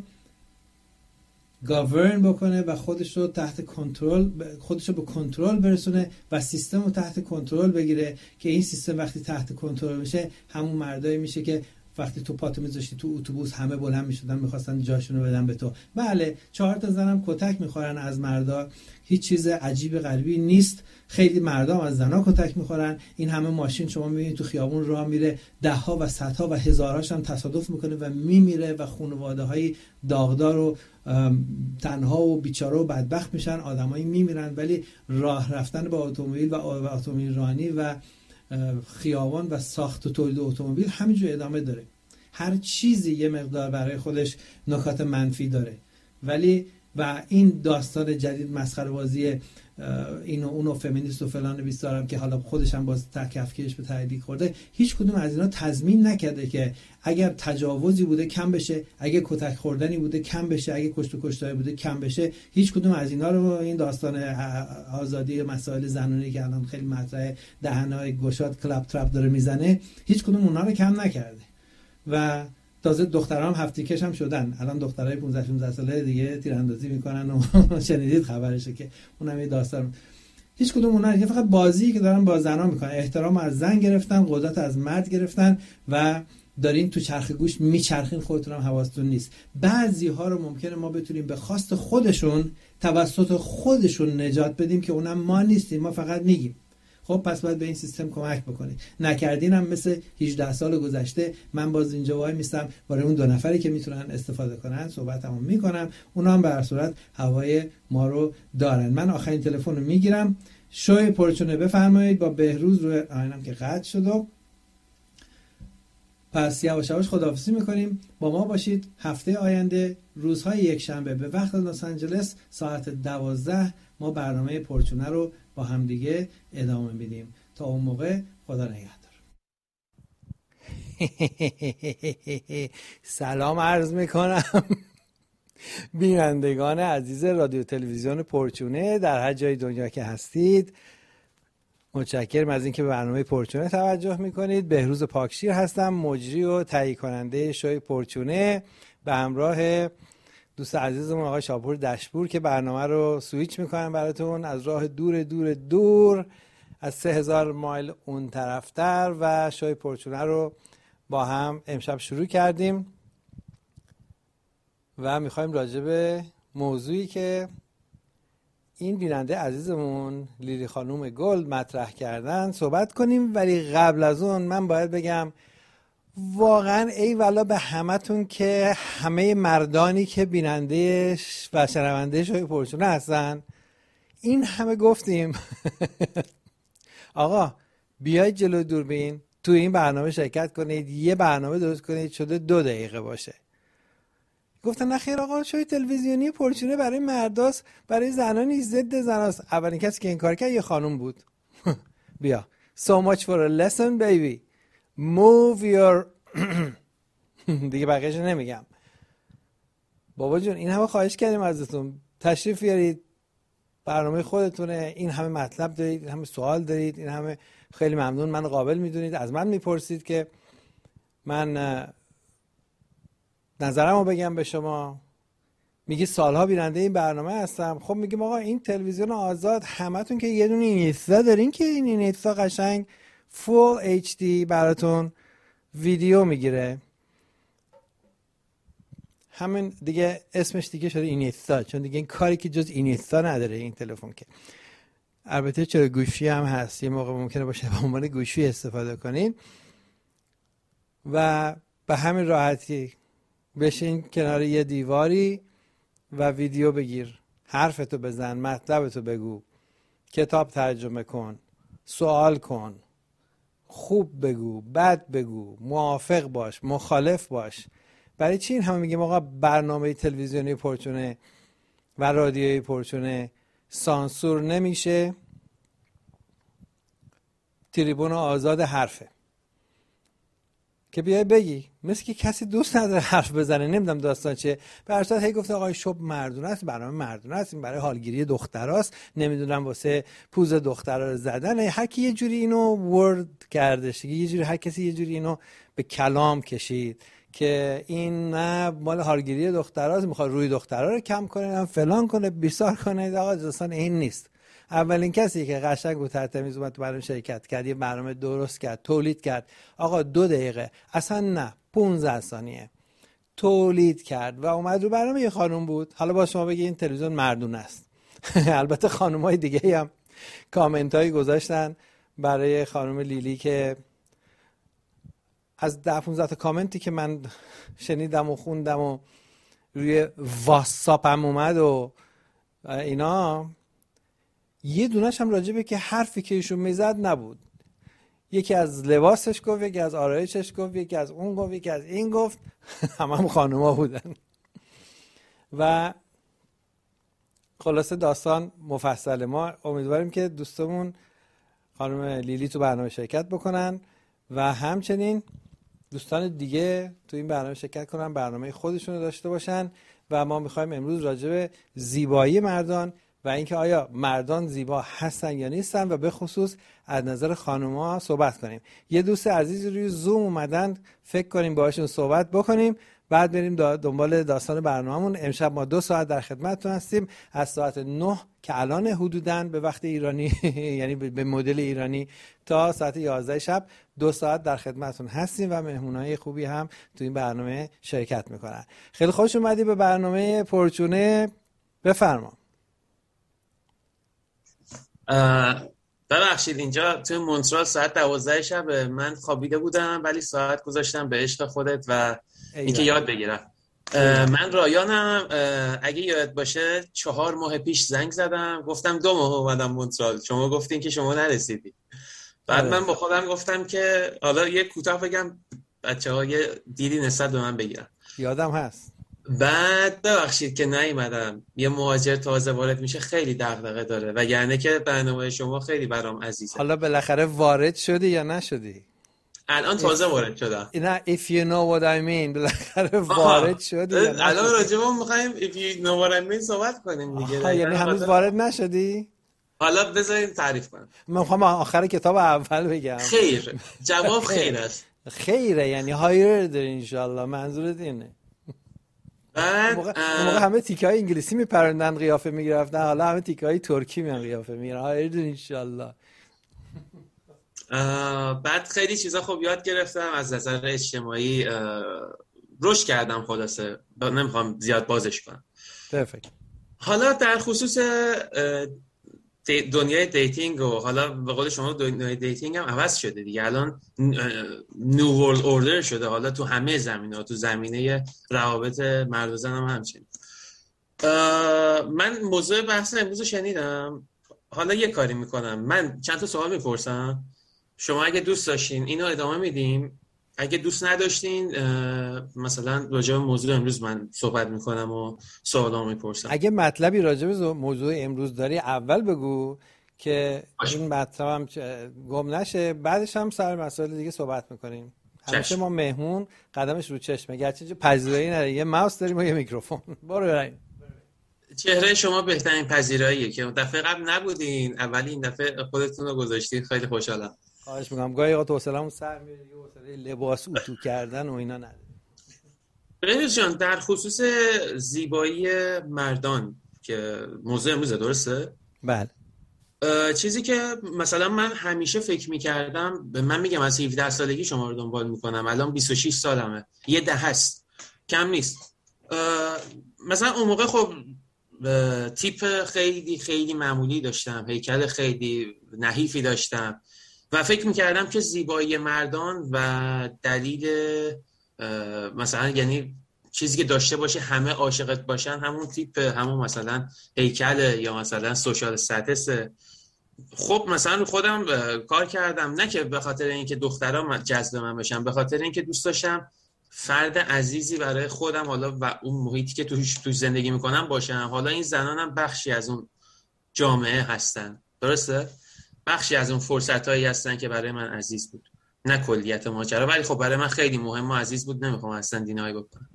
گاورن بکنه و خودشو تحت کنترل، خودشو به کنترل برسونه و سیستم رو تحت کنترل بگیره، که این سیستم وقتی تحت کنترل بشه همون مردایی میشه که وقتی تو پاتو میذاشتی تو اتوبوس همه بلند میشدن میخواستن جاشونو بدن به تو. بله 4 زنم کتک میخورن از مردا، هیچ چیز عجیب غریبی نیست. خیلی مردم از زنا کتک میخورن. این همه ماشین شما میبینید تو خیابون راه میره، 10 و 100 و هزاراش هم تصادف میکنه و میمیره و خانواده‌های داغدار و تنها و بیچاره و بدبخت میشن، آدمایی میمیرن. ولی راه رفتن با اتومبیل و اتومبیل رانی و خیابان و ساخت و تولید اتومبیل همینجور ادامه داره. هر چیزی یه مقدار برای خودش نکات منفی داره. ولی و این داستان جدید مسخره بازی اینو اونو فمینیست و فلان بیستارم که حالا خودش هم باز تکفکیش به تعدیق خورده، هیچ کدوم از اینا تضمین نکرده که اگر تجاوزی بوده کم بشه، اگه کتک خوردنی بوده کم بشه، اگه کشت و کشتاری بوده کم بشه. هیچ کدوم از اینا رو این داستان آزادی مسائل زنانی که الان خیلی مطرحه، دهنای گشاد کلاب ترپ داره میزنه، هیچ کدوم اونها رو کم نکرده. و تازه دخترام هفتیکش هم شدن. الان دخترای 15 ساله دیگه تیراندازی میکنن و شنیدید خبرشه که اونم یه داستان. هیچ کدوم اونها دیگه فقط بازی که دارن با زنا میکنن، احترام از زن گرفتن، قدرت از مرد گرفتن و دارین تو چرخ گوش میچرخین، خودتون هم حواستون نیست. بعضی ها رو ممکنه ما بتونیم به خواست خودشون توسط خودشون نجات بدیم که اونم ما نیستیم، ما فقط میگیم. خب پس باید به این سیستم کمک بکنید. نکردینم مثل 18 سال گذشته من باز اینجا وای میستم برای اون 2 نفری که میتونن استفاده کنن صحبتمو میکنم، اونا هم به هر صورت هوای ما رو دارن. من آخرین تلفن رو میگیرم. شوی پرچونه بفرمایید. با بهروز روی آینم که قطع شد. پس یواش یواش خداحافظی میکنیم. با ما باشید هفته آینده روزهای یکشنبه به وقت لس آنجلس ساعت 12 ما برنامه پرچونه رو با هم دیگه ادامه میدیم. تا اون موقع خدا نگهدار. سلام عرض میکنم بینندگان عزیز رادیو تلویزیون پرچونه در هر جای دنیا که هستید. متشکرم از اینکه به برنامه پرچونه توجه میکنید. بهروز پاکشیر هستم، مجری و تهیه کننده شوی پرچونه، به همراه دوست عزیزمون آقای شاپور دشپور که برنامه رو سویچ میکنن براتون از راه دور دور دور از 3000 مایل اون طرفتر. و شوی پرچونه رو با هم امشب شروع کردیم و میخوایم راجع به موضوعی که این بیننده عزیزمون لیلی خانوم گل مطرح کردن صحبت کنیم. ولی قبل از اون من باید بگم واقعا ای والا به همتون که همه مردانی که بیننده و شنونده شوی پرچونه هستن. این همه گفتیم آقا بیاید جلو دوربین تو این برنامه شرکت کنید، یه برنامه درست کنید شده 2 دقیقه باشه. گفتن نه خیر آقا، شوی تلویزیونی پرچونه برای مرداست، برای زنان نیست، ضد زناست. اولین کسی که این کار کرد یه خانم بود. بیا so much for a lesson baby, move your دیگه بقیه‌اش نمیگم. بابا جون این همه خواهش کردیم ازتون، تشریف بیارید، برنامه خودتونه، این همه مطلب دارید، این همه سوال دارید، این همه خیلی ممنون، من قابل میدونید، از من میپرسید که من نظرمو بگم به شما. میگی سالها بیننده این برنامه هستم. خب میگیم آقا این تلویزیون آزاد همتون که یه دونه اینستا دارین که این اینستا قشنگ فول HD براتون ویدیو میگیره. همین دیگه اسمش دیگه شده اینستا، چون دیگه این کاری که جز اینستا نداره این تلفن که. البته چرا گوشی هم هست، یه موقع ممکنه باشه به عنوان گوشی استفاده کنین و به همین راحتی بشین کنار یه دیواری و ویدیو بگیر، حرفتو بزن، مطلبتو بگو، کتاب ترجمه کن، سوال کن، خوب بگو، بد بگو، موافق باش، مخالف باش. برای چی این همه میگیم آقا برنامه تلویزیونی پرچونه و رادیویی پرچونه سانسور نمیشه؟ تریبون آزاد حرفه که بیای بگی، مثل که کسی دوست نداره حرف بزنه. نمیدونم داستان چه. برشاد هی گفته آقای شب مردونه است، برنامه مردونه است، این برای حالگیری دختراست، نمیدونم واسه پوز دخترا رو زدن. هر کی یه جوری اینو ورد کردش، یه جوری هر کسی یه جوری اینو به کلام کشید که این نه مال حالگیری دختراست، میخواد روی دخترا رو کم کنه، فلان کنه، بیسار کنه. آقا داستان این نیست. اولین کسی که قشنگ و ترتمیز اومد تو برنامه شرکت کرد، یه برنامه درست کرد، تولید کرد، آقا 2 دقیقه اصلا نه 15 ثانیه تولید کرد و اومد رو برنامه، یه خانم بود. حالا با شما بگی این تلویزیون مردونه است. البته خانم‌های دیگه هم کامنتایی گذاشتن برای خانم لیلی که از 10-15 تا کامنتی که من شنیدم و خوندم و روی واتساپم اومد و اینا، یه دونش هم راجبه که حرفی که ایشون میزد نبود. یکی از لباسش گفت، یکی از آرایشش گفت، یکی از اون گفت، یکی از این گفت. هم خانوما بودن و خلاصه داستان مفصله. ما امیدواریم که دوستمون خانم لیلی تو برنامه شرکت بکنن و همچنین دوستان دیگه تو این برنامه شرکت کنن، برنامه خودشون رو داشته باشن. و ما میخوایم امروز راجع به زیبایی مردان و اینکه آیا مردان زیبا هستن یا نیستن و به خصوص از نظر خانوما صحبت کنیم. یه دوست عزیز روی زوم اومدن، فکر کنیم باهاشون صحبت بکنیم، بعد بریم دنبال داستان برنامه‌مون. امشب ما 2 ساعت در خدمتتون هستیم، از ساعت 9 که الان حدوداً به وقت ایرانی یعنی به مدل ایرانی تا ساعت 11 شب 2 ساعت در خدمتتون هستیم و مهمونای خوبی هم تو این برنامه شرکت میکنن. خیلی خوش اومدی به برنامه پرچونه. بفرما. ببخشید اینجا تو مونترال ساعت 12 شب، من خوابیده بودم ولی ساعت گذاشتم به عشق خودت و اینکه یاد بگیرم. من رایانم. اگه یاد باشه 4 ماه پیش زنگ زدم، گفتم 2 ماه اومدم مونترال، شما گفتین که شما نرسیدی. بعد من با خودم گفتم که حالا یه کوتاه بگم بچه‌ها یه دیدی نسبت به من بگیرن. یادم هست. بعد ببخشید که نیومدم، یه مهاجر تازه وارد میشه خیلی دغدغه داره، وگرنه که برنامه شما خیلی برام عزیزه. حالا بالاخره وارد شدی یا نشدی؟ الان تازه وارد شدم. نه if you know what I mean، بالاخره وارد شدی یا نشدی؟ الان راجبه میخوایم if you know what I mean صحبت کنیم دیگه. یعنی هنوز وارد نشدی؟ حالا بذارین تعریف کنم. من میخوام آخر کتاب اول بگم. خیر. جواب خیر است. خیره یعنی هایر داری انشالله، منظورت اینه. بعد موقع همه تیکای انگلیسی میپرندن قیافه میگرفتن، حالا همه تیکای ترکی میان قیافه میگیرن. هایر داری انشالله. بعد خیلی چیزا خوب یاد گرفتم از نظر اجتماعی، رشد کردم. خلاصه نمیخوام زیاد بازش کنم. perfect. حالا در خصوص دنیای دیتینگ و حالا به قول شما دنیای دیتینگ هم عوض شده دیگه. الان نیو ورلد اوردر شده حالا تو همه زمینه‌ها، تو زمینه روابط مرد و زن هم همچنین. من موضوع بحث امروز رو شنیدم. حالا یه کاری میکنم، من چند تا سوال میپرسم، شما اگه دوست داشتین اینو ادامه میدیم، اگه دوست نداشتین مثلا راجع به موضوع امروز من صحبت میکنم و سوالامو میپرسم. اگه مطلبی راجع به موضوع امروز داری اول بگو که این مطلب هم گم نشه، بعدش هم سر مسائل دیگه صحبت میکنیم. همیشه ما مهمون قدمش رو چشمه، گرچه پذیرایی نداره، یه ماوس داریم و یه میکروفون. برو بریم. چهره شما بهترین پذیراییه که دفعه قبل نبودین، اولی این دفعه خودتون رو گذاشتین، خیلی خوشحالم. خواهش میکنم. گاهی اوقات حوصله‌مون سر میره، دیگه حوصله لباس اتو کردن و اینا نداره. بهروز جان، در خصوص زیبایی مردان که موضوع امروزه، درسته؟ بله. چیزی که مثلا من همیشه فکر میکردم، من میگم از 17 سالگی شما رو دنبال میکنم، الان 26 سالمه، یه ده هست، کم نیست. مثلا اون موقع خب تیپ خیلی خیلی معمولی داشتم، هیکل خیلی نحیفی داشتم و فکر میکردم که زیبایی مردان و دلیل مثلا یعنی چیزی که داشته باشه همه عاشقت باشن همون تیپ، همون مثلا هیکل یا مثلا سوشال استاتس. خب مثلا خودم کار کردم، نه که به خاطر اینکه دخترها جذب من بشن، به خاطر اینکه دوست داشتم فرد عزیزی برای خودم حالا و اون محیطی که توش زندگی میکنم باشم. حالا این زنانم بخشی از اون جامعه هستن، درسته؟ بخشی از اون فرصتایی هستن که برای من عزیز بود، نه کلیت ماجرا، ولی خب برای من خیلی مهم و عزیز بود، نمیخوام اصلا دینایی بکنم.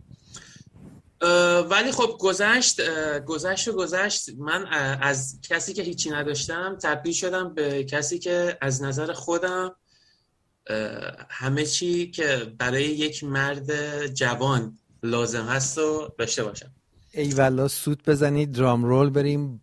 ولی خب گذشت. من از کسی که هیچی نداشتم تبدیل شدم به کسی که از نظر خودم همه چی که برای یک مرد جوان لازم هست رو داشته باشم. ای والا سوت بزنید، درام رول بریم،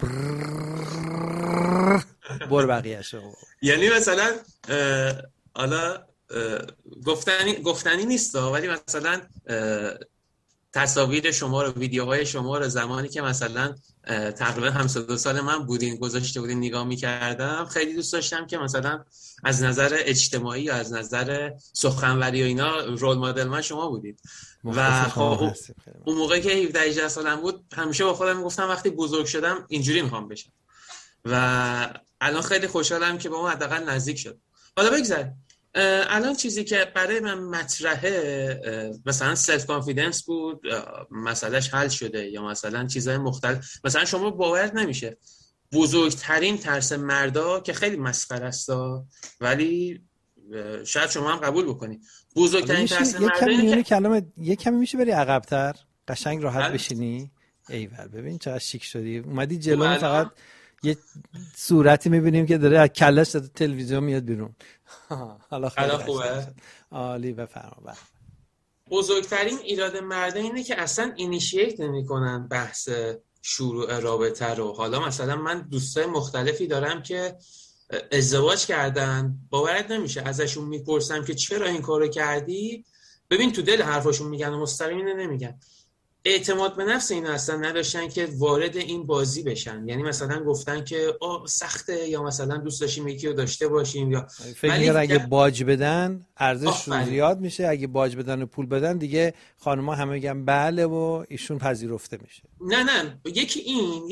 بر بقیه‌شو. یعنی مثلا حالا گفتنی نیست ولی مثلا تصاویر شما رو، ویدیوهای شما رو زمانی که مثلا تقریبا همسه 2 سال من بودین گذاشته بودین نگاه می‌کردم، خیلی دوست داشتم که مثلا از نظر اجتماعی یا از نظر سخنوری و اینا رول مدل من شما بودید. و خب اون موقع که 17-18 سالم بود همیشه با خودم میگفتم وقتی بزرگ شدم اینجوری میخوام بشم و الان خیلی خوشحالم که با اون حداقل نزدیک شد. حالا بگذار الان چیزی که برای من مطرحه مثلا سلف کانفیدنس بود، مسئلهش حل شده، یا مثلا چیزهای مختلف. مثلا شما باور نمیشه بزرگترین ترس مردا که خیلی مسخره است ولی شاید شما هم قبول بکنید، بزرگترین ترس مردا یه کمی میشه بری عقب‌تر، قشنگ راحت بشینی. ایول ببین چقدر شیک شدی، اومدی جلو، فقط یه صورتی میبینیم که داره از کلش تلویزیون میاد بیرون. حالا خوبه، عالی. بفرما. بزرگترین ایراد مرده اینه که اصلا اینیشییت نمی‌کنن بحث شروع رابطه رو. حالا مثلا من دوستای مختلفی دارم که ازدواج کردن، باورت نمیشه ازشون میپرسم که چرا این کارو کردی، ببین تو دل حرفاشون میگن و مستقیم نمیگن. اعتماد به نفس اینا اصلا نداشتن که وارد این بازی بشن، یعنی مثلا گفتن که سخته، یا مثلا دوست داشتیم یکی رو داشته باشیم، یا فکر می‌کنن اگه باج بدن ارزش زیاد میشه، اگه باج بدن و پول بدن دیگه خانم‌ها همه میگن بله و ایشون پذیرفته میشه. نه یکی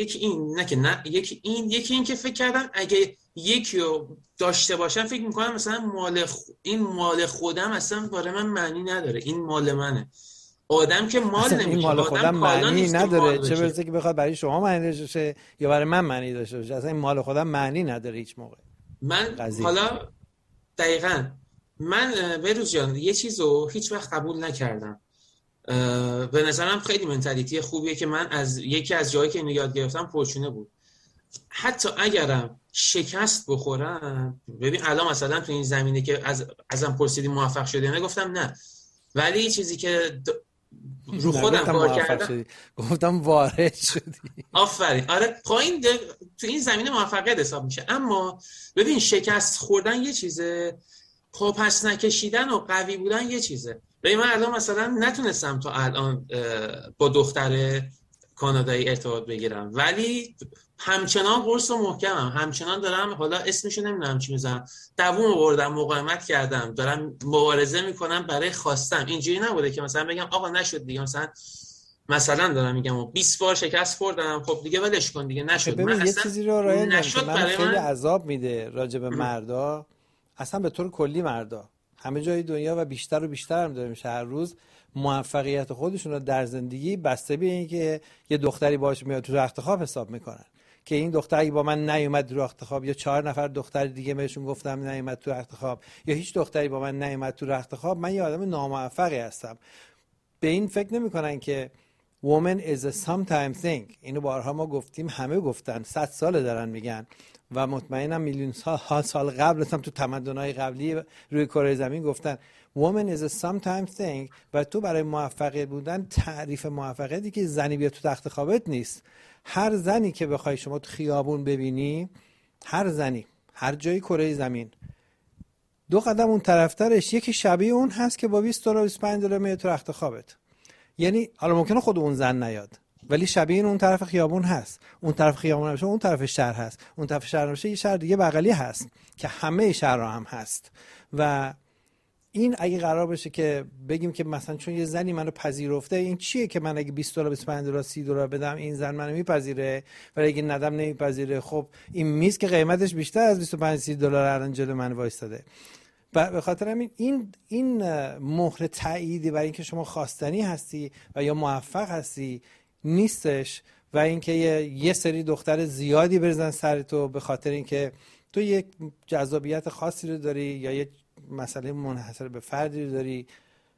این که فکر کردم اگه یکی رو داشته باشم فکر میکنم مثلا این مال خودم اصلا برای من معنی نداره، این مال منه. آدم که مال نمیشه، این مال خودم معنی نداره، چه برسه که بخواد برای شما معنی داشته باشه یا برای من معنی داشته باشه. اصلا این مال خودم معنی نداره هیچ موقع. حالا دقیقاً من بهروز جان یه چیزو هیچ وقت قبول نکردم. به نظرم خیلی منتالیتی خوبیه که من از یکی از جایی که اینو یاد گرفتم پرچونه بود. حتی اگرم شکست بخورم، ببین الان مثلا تو این زمینه که ازم پرسیدی موفق شدی، من گفتم نه، ولی چیزی که رو خودم کار کردم گفتم وارد شدی. آفرین. آره پایین تو این زمینه موفقیت حساب میشه. اما ببین شکست خوردن یه چیزه، پاپس نکشیدن و قوی بودن یه چیزه. ببین من الان مثلا نتونستم تا الان با دختر کانادایی ارتباط بگیرم، ولی همچنان قرص و محکمم، همچنان دارم، حالا اسمشو نمیدونم چی میذارم، دووم آوردم، مقاومت کردم، دارم مبارزه میکنم برای خواستم. اینجوری نبوده که مثلا بگم آقا نشد دیگه، مثلا دارم میگم 20 بار شکست خوردم، خب دیگه ولش کن دیگه نشد. من یه چیزی رو رایل نشد، من خیلی عذاب میده راجع به مردا، اصلا به طور کلی مردا همه جای دنیا و بیشتر و بیشتر هم داره میشه هر روز، موفقیت خودشون رو در زندگی بسته به اینکه یه دختری باهاش میاد تو رخت خواب حساب میکنن که این دختر اگه با من نیومد تو رخت خواب، یا 4 نفر دختر دیگه بهشون گفتم نیومد تو رخت خواب، یا هیچ دختری با من نیومد تو رخت خواب، من یه آدم ناموفقی هستم. به این فکر نمیکنن که woman is a sometime thing. اینو بارها ما گفتیم، همه گفتن، 100 ساله دارن میگن و مطمئنم میلیون سال قبل هم تو تمدن‌های قبلی روی کره زمین گفتن woman is a sometime thing. و تو برای موفقیت بودن تعریف موفقیتی که زنی بیاد تو تخت خوابت نیست. هر زنی که بخوای شما تو خیابون ببینی، هر زنی هر جای کره زمین 2 قدم اون طرفترش یکی شبیه اون هست که با $20 $25 میاد تو تخت خوابت. یعنی حالا ممکنه خود اون زن نیاد ولی شبیه اون طرف خیابون هست، اون طرف خیابون نمیشه، اون طرف شهر هست، اون طرف شهر نمیشه، یه شهر دیگه بغلی هست که همه شهرها هم هست. و این اگه قرار بشه که بگیم که مثلا چون یه زنی منو پذیرفته، این چیه که من اگه $20 $25 $30 بدم این زن منو میپذیره ولی اگه ندم نمیپذیره؟ خب این میز که قیمتش بیشتر از $25-30 الان جلو من وایستاده. به خاطر همین این مهر تأییدی برای اینکه شما خواستنی هستی و یا موفق هستی نیستش، و اینکه یه سری دختر زیادی بریزن سر تو به خاطر اینکه تو یک جذابیت خاصی رو داری یا یک مسئله منحصر به فردی رو داری،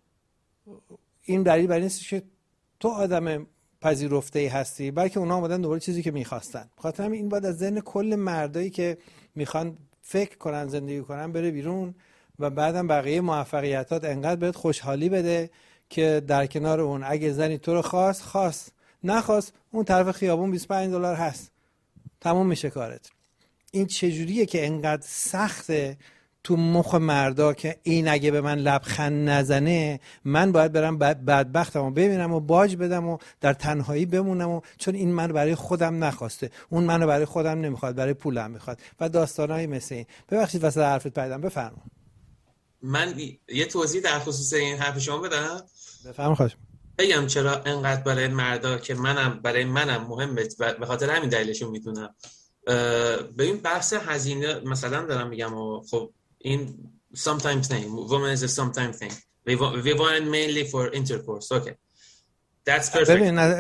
این دلیل بر این نیست که تو آدم پذیرفته‌ای هستی، بلکه اونا اومدن دوباره چیزی که می‌خواستن. بخاطر همین این باید از ذهن کل مردایی که میخوان فکر کنن زندگی کنن بره بیرون و بعدم بقیه موفقیتات انقدر بهت خوشحالی بده که در کنار اون اگه زنی تو رو خواست نخواست، اون طرف خیابون $25 هست، تموم میشه کارت. این چجوریه که انقدر سخته تو مخ مردا که این اگه به من لبخند نزنه من باید برم بدبختمو ببینم و باج بدم و در تنهایی بمونم و چون این من برای خودم نخواسته، اون منو برای خودم نمیخواد، برای پولم میخواد و داستانایی مثل این. ببخشید وسط حرفت پریدم، بفرما. من یه توضیح در خصوص این حرف شما بدم. بفرما. خواهش بگم چرا انقدر برای مردا که برای منم مهمه، به خاطر همین دلیلشو میدونم. ببین بحث هزینه مثلا دارم میگم و خب این sometimes thing, woman is a sometimes thing. We want it mainly for intercourse. Okay. That's perfect.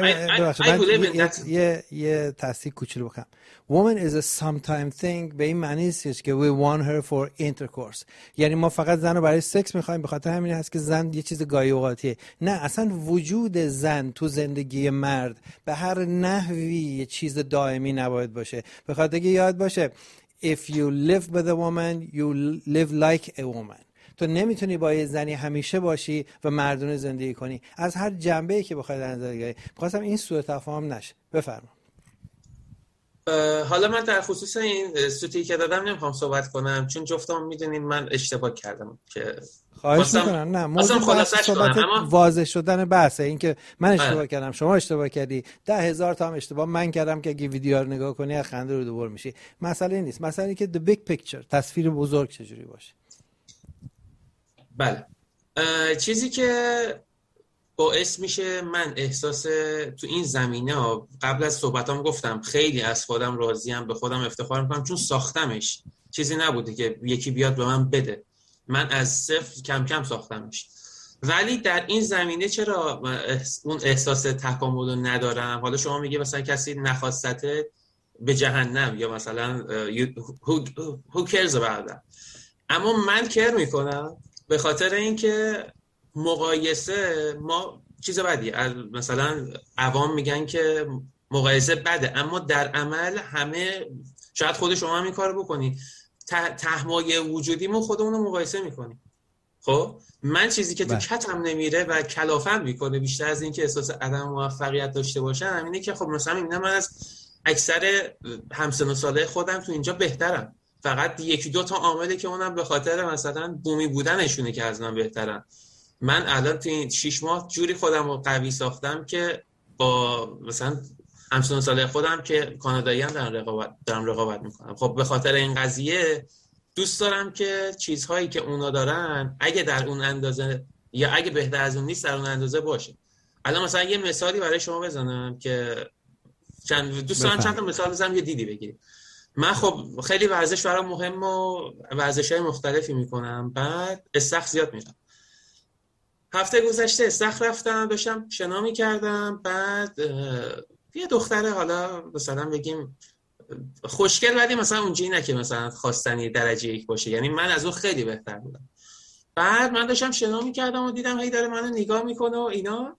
ببین یه تصحیح کوچولو بکنم. Woman is a sometime thing به این معنی نیست که we want her for intercourse. یعنی ما فقط زن رو برای سکس میخوایم، به خاطر همین هست که زن یه چیز گاهی اوقاتیه. نه، اصلا وجود زن تو زندگی مرد به هر نحوی یه چیز دائمی نباید باشه. به خاطر که یاد باشه if you live with a woman you live like a woman. تو نمیتونی با یه زنی همیشه باشی و مردونه زندگی کنی از هر جنبه‌ای که بخوای در نظر بگیری. می‌خواستم این سوء تفاهم نشه. بفرما. حالا من در خصوص این سوتی که دادم نمیخوام صحبت کنم چون جفتم میدونین من اشتباه کردم که خواهش میکنم. نه، موضوع صحبت واضح شدن بحثه، این که من اشتباه کردم، شما اشتباه کردی، 10,000 تا هم اشتباه من کردم که اگه ویدیو رو نگاه کنی از خنده رو دوباره میشی. مسئله نیست، مسئله اینه که the big picture، تصویر بزرگ چجوری باشه. بله، چیزی که باعث میشه من احساس تو این زمینه ها، قبل از صحبتام گفتم خیلی از خودم راضیم، به خودم افتخار میکنم چون ساختمش، چیزی نبوده که یکی بیاد به من بده، من از صفر کم کم ساختمش. ولی در این زمینه چرا اون احساس تکامل رو ندارم؟ حالا شما میگه مثلا کسی نخواستته به جهنم یا مثلا who cares about that، اما من کر میکنم به خاطر اینکه مقایسه ما چیز بدی، مثلا عوام میگن که مقایسه بده، اما در عمل همه، شاید خود شما هم این کارو بکنی، تهمای وجودیمون خودمون رو مقایسه میکنیم. خب من چیزی که تو کتم نمیره و کلافم میکنه بیشتر از این که احساس عدم موفقیت داشته باشم اینه که خب مثلا میبینم من از اکثر همسن و ساله خودم تو اینجا بهترم، فقط 1-2 تا عامله که اونم به خاطر مثلا بومی بودنشونه که از من بهترن. من الان تو این 6 ماه جوری خودم رو قوی ساختم که با مثلا همسن سال خودم که کانادایی هم دارم رقابت میکنم. خب به خاطر این قضیه دوست دارم که چیزهایی که اونا دارن اگه در اون اندازه یا اگه بهتر از اون نیست در اون اندازه باشه. الان مثلا یه مثالی برای شما بزنم که دوست دارم چند تا مثال بزنم یه دیدی بگیرید. من خب خیلی ورزش برام مهم و ورزش‌های مختلفی میکنم، بعد استخر زیاد میرم. هفته گذشته استخر رفتم، داشتم شنا میکردم، بعد یه دختره حالا مثلا بگیم خوشگل، ولی مثلا اونجوری نه که مثلا خواستنی درجه 1 باشه، یعنی من از اون خیلی بهتر بودم. بعد من داشتم شنا میکردم و دیدم هی داره منو نگاه میکنه و اینا.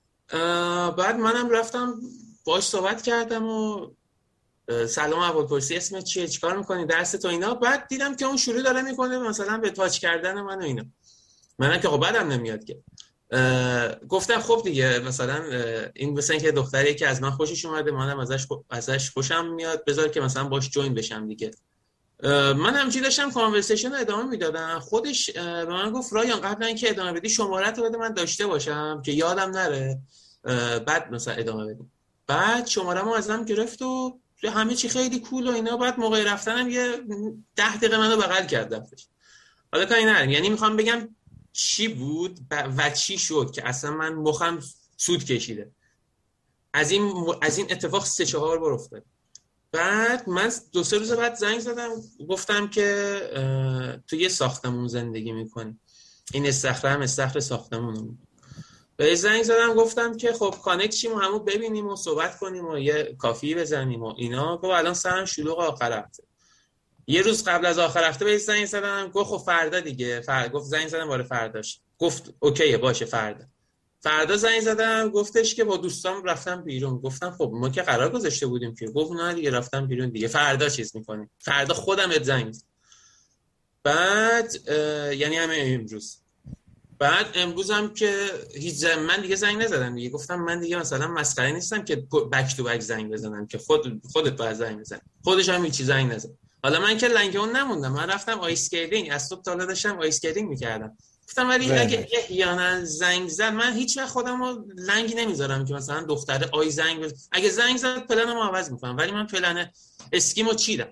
بعد منم رفتم باهاش صحبت کردم و سلام احوالپرسی، اسمت چیه، چیکار میکنی، درس تو اینا. بعد دیدم که اون شروع داره میکنه مثلا به تاچ کردن من و اینا. منم که خب بعدم نمیاد که گفتم خب دیگه مثلا این مثلا که دختریه که از من خوشش اومده، منم ازش خوشم میاد، بذار که مثلا باش جوین بشم دیگه. من همینجوری داشتم کانورسیشن رو ادامه میدادم. خودش به من گفت رایان قبل اینکه ادامه بدی شماره‌ت رو بده من داشته باشم که یادم نره، بعد مثلا ادامه بدیم. بعد شماره‌مو ازم گرفت و همه چی خیلی کول و اینا. بعد موقع رفتنم یه 10 دقیقه منو بغل کرد رفتش. حالا کاری ندارم، یعنی میخوام بگم چی بود و چی شد که اصلا من مخم سود کشیده. از این اتفاق 3-4 بار افتاد. بعد من 2-3 روز بعد زنگ زدم گفتم که تو یه ساختمون زندگی میکنی، این استخر هم استخر ساختمونه. به زنگ زدم گفتم که خب کانکت شیم و همو ببینیم و صحبت کنیم و یه کافی بزنیم و اینا. گفت الان سرم شلوغ آخر هفته. یه روز قبل از آخر هفته به زنگ زدم گفت خب فردا دیگه. گفت زنگ زدم برای فرداش، گفت اوکیه باشه فردا زنگ زدم گفتش که با دوستام رفتم بیرون. گفتم خب ما که قرار گذاشته بودیم که. گفت نه دیگه رفتم بیرون دیگه، فردا چیز میکنیم، فردا خودم ات زنگ. بعد یعنی همه امروز. بعد امروزم که هیچ من دیگه زنگ نزدم دیگه. گفتم من دیگه مثلا مسخره نیستم که بک تو بک زنگ بزنم که خودت باید زنگ بزنی. خودش هم هیچ زنگ نزد. حالا من که لنگ اون نموندم، من رفتم آیس اسکیتینگ، از صبح تا حالا داشتم آیس اسکیتینگ میکردم. گفتم ولی اگه احیانا زنگ زد من هیچ وقت خودمو لنگ نمیذارم که مثلا دختره زنگ اگه زنگ زد پلنمو عوض میکنم، ولی من پلن اسکیمو چیدم.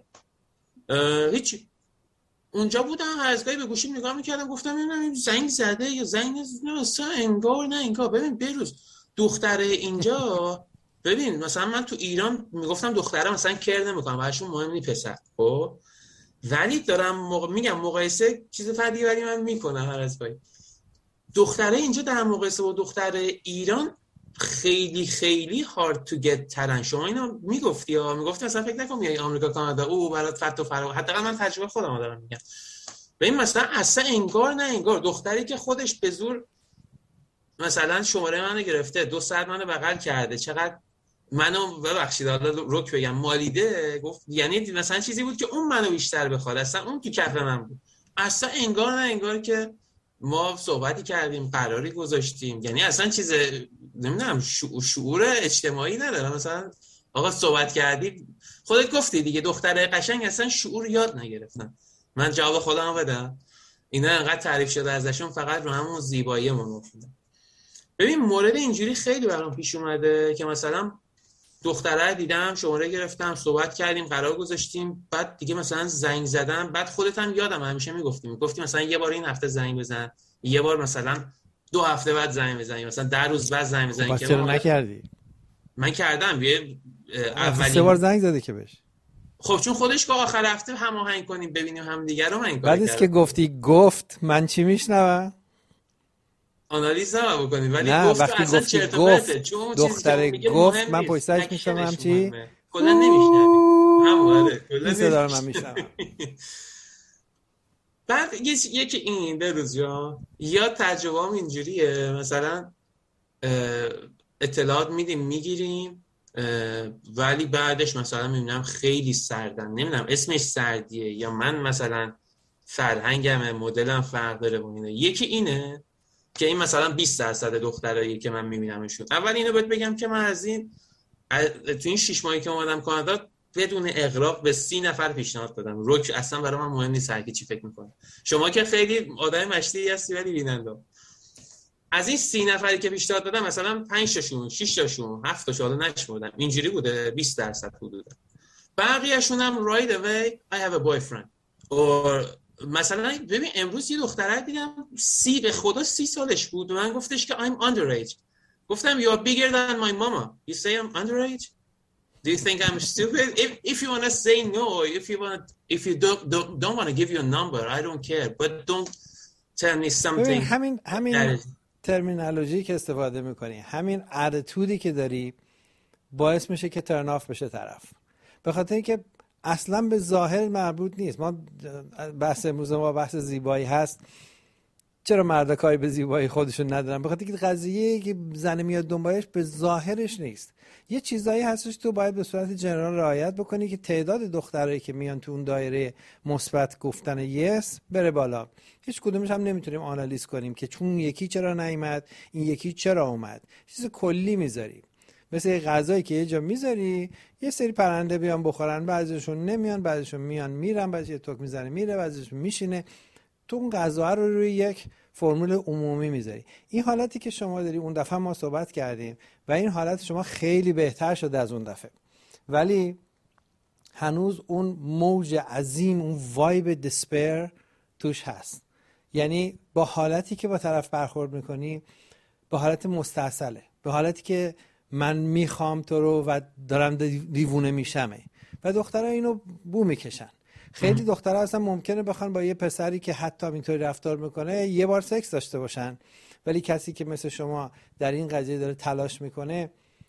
هیچی. اونجا بودم هر از گاهی به گوشیم نگاه میکردم، گفتم ببینم زنگ زده یا زنگ نزده. انگار نه انگار. ببین بروز دختره اینجا ببین مثلا من تو ایران میگفتم دختره مثلا کر نمیکنم، براشون مهم نیست پسر. خب ولی دارم میگم مقایسه چیز فردی ولی من میکنم هر از گاهی. دختره اینجا در مقایسه با دختره ایران خیلی خیلی هارد تو گت ترن. شما اینو میگفتی یا میگفتی مثلا فکر نکن میای آمریکا کانادا او برات فت و فرا، حداقل من تجربه خودم دارم میگم. ببین مثلا اصلا انگار نه انگار دختری که خودش به زور مثلا شماره منو گرفته 2 ساعت منو بغل کرده، چقدر منو ببخشید حالا رک بگم مالیده، گفت یعنی مثلا چیزی بود که اون منو بیشتر بخواد، اصلا اون تو کف من بود. اصلا انگار نه انگار که ما صحبتی کردیم قراری گذاشتیم، یعنی اصلا چیز نمیدونم شعور اجتماعی نداره. مثلا آقا صحبت کردی خودت گفتی دیگه دختره قشنگ اصلا شعور یاد نگرفتن. من جواب خودم بدم اینا انقدر تعریف شده ازشون فقط رو همون زیبایی ما گفتن. ببین مورد اینجوری خیلی برام پیش اومده که مثلا دختره دیدم شماره گرفتم صحبت کردیم قرار گذاشتیم، بعد دیگه مثلا زنگ زدم. بعد خودت هم یادم همیشه میگفتی مثلا یه بار این هفته زنگ بزن، یه بار مثلا 2 هفته بعد زنگ بزنی، مثلا 10 روز بعد زنگ بزنی. که چرا نکردی؟ من کردم اولی 3 بار زنگ زدی که بهش. خب چون خودش که آخر هفته هماهنگ کنیم ببینیم هم دیگه رو. من بعد از که گفت من چی میشنوم آنالیز نما بکنیم، ولی نه وقتی گفت دختره گفت من پشت سرش میشنوم چی کلا نمیشنوم همونه کلا صدا من میشنوم. بعد یکی این بروز یا تجربه‌ام اینجوریه، مثلا اطلاعات میگیریم ولی بعدش مثلا میبینم خیلی سردن، نمیدونم اسمش سردیه یا من مثلا فرهنگم مدلم فرق داره با اینه. یکی اینه که این مثلا 20% دخترایی که من میبینمشون. اول اینو بهت بگم که من تو این 6 ماهی که اومدم کانادا بدون اغراق به 30 نفر پیشنهاد دادم. روک اصلا برای من مهم نیست هر کی چی فکر میکنه. شما که خیلی آدم مشتی هستی ولی بیننده. از این 30 نفری که پیشنهاد دادم مثلا 5 تاشون 6 تاشون 7 تاشون حالا نشمردم اینجوری بوده 20% حدودا. بقیه‌شون هم right away I have a boyfriend. مثلا ببین امروز یه دختره دیدم به خدا 30 سالش بود و من گفتش که I'm underage. گفتم you are bigger than my mama. You say I'm underage? Do you think I'm stupid? If you want to say no, if you don't want to give you a number, I don't care. But don't tell me something. همین ترمینولوژی که استفاده میکنی، همین اتیتودی که داری باعث میشه که ترن آف بشه طرف. به خاطر اینکه اصلا به ظاهر مربوط نیست. ما بحث امروز ما بحث زیبایی هست. چرا مردا کاری به زیبایی خودشون ندارن؟ به خاطر اینکه قضیه‌ای که زن میاد دنبالش به ظاهرش نیست. یه چیزایی هستش تو باید به صورت جنرال رعایت بکنی که تعداد دخترایی که میان تو اون دایره مثبت گفتن یس بره بالا. هیچ کدومش هم نمیتونیم آنالیز کنیم که چون یکی چرا نیامد، این یکی چرا اومد. چیز کلی میذاری. مثل غذایی که یه جا میذاری، یه سری پرنده بیان بخورن، بعضیشون نمیان، بعضیشون میان میرن، بعضی توک میزنه میره، بعضیشون میشینه. تو اون غذا رو روی یک فرمول عمومی میذاری. این حالتی که شما داری اون دفعه ما صحبت کردیم و این حالت شما خیلی بهتر شده از اون دفعه، ولی هنوز اون موج عظیم، اون وایب دسپیر توش هست. یعنی با حالتی که با طرف برخورد میکنی با حالت مستعسله، به حالتی که من میخوام تو رو و دارم دیوونه میشمه و دخترها اینو بو میکشن. خیلی دخترها اصلا ممکنه بخوان با یه پسری که حتی اینطوری رفتار میکنه یه بار سکس داشته باشن، ولی کسی که مثل شما در این قضیه داره تلاش میکنه،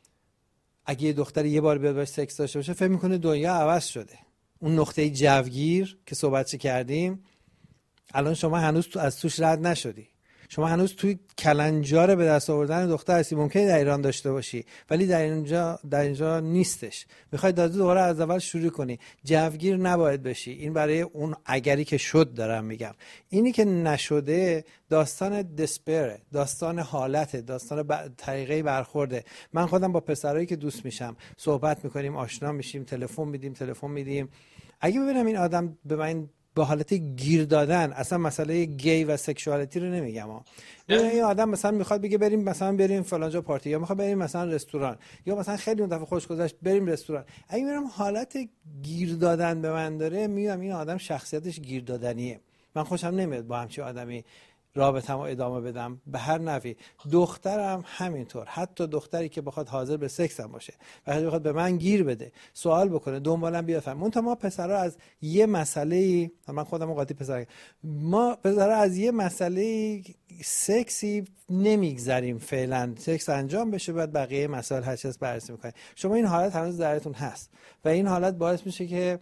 اگه یه دختر یه بار بیاد باش سکس داشته باشه فکر میکنه دنیا عوض شده. اون نقطه جوگیر که صحبتش کردیم الان شما هنوز از توش رد نشدی. شما هنوز توی کلنجار به دست آوردن دختر هستی. ممکنه در ایران داشته باشی ولی در اینجا نیستش. میخوای دوباره از اول شروع کنی. جوگیر نباید بشی. این برای اون اگری که شد دارم میگم. اینی که نشده داستان دسپره، داستان حالته، داستان طریقه برخورده. من خودم با پسرایی که دوست میشم صحبت میکنیم، آشنا میشیم، تلفن میدیم. اگه ببینم این آدم به من به حالت گیر دادن، اصلا مسئله گی و سکشوالیتی رو نمیگم این آدم مثلا میخواد بگه بریم فلانجا پارتی، یا میخواد بریم مثلا رستوران، یا مثلا خیلی اون دفعه خوش گذشت بریم رستوران، اگه میرم حالت گیر دادن به من داره، میگم این آدم شخصیتش گیر دادنیه. من خوشم نمیاد با همچین آدمی رابطه‌مو ادامه بدم به هر نحوی. دخترم همینطور، حتی دختری که بخواد حاضر به سکس هم باشه، وقتی بخواد به من گیر بده، سوال بکنه، دنبالم بیاد فهم. منتها ما پسرا از یه مسئله، من خودم قاطی پسر، ما پسرا از یه مسئله سکسی نمیگذریم فعلا. سکس انجام بشه بعد بقیه مسائل هر چیز بررسی می‌کنیم. شما این حالت هنوز درتون هست و این حالت باعث میشه که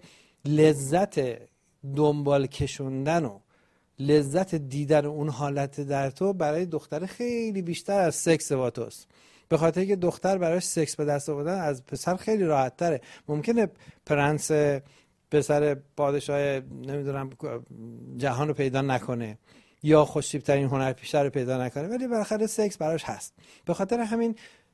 لذت دنبال کشوندن و لذت دیدن اون حالت در تو برای دختر خیلی بیشتر از سکس با توست. به خاطر که دختر براش سکس به دست آوردن از پسر خیلی راحت تره. ممکنه پرنس پسر پادشاه نمیدونم جهان رو پیدا نکنه یا خوشتیپ ترین هنرپیشه رو پیدا نکنه، ولی بالاخره سکس براش هست. به خاطر همین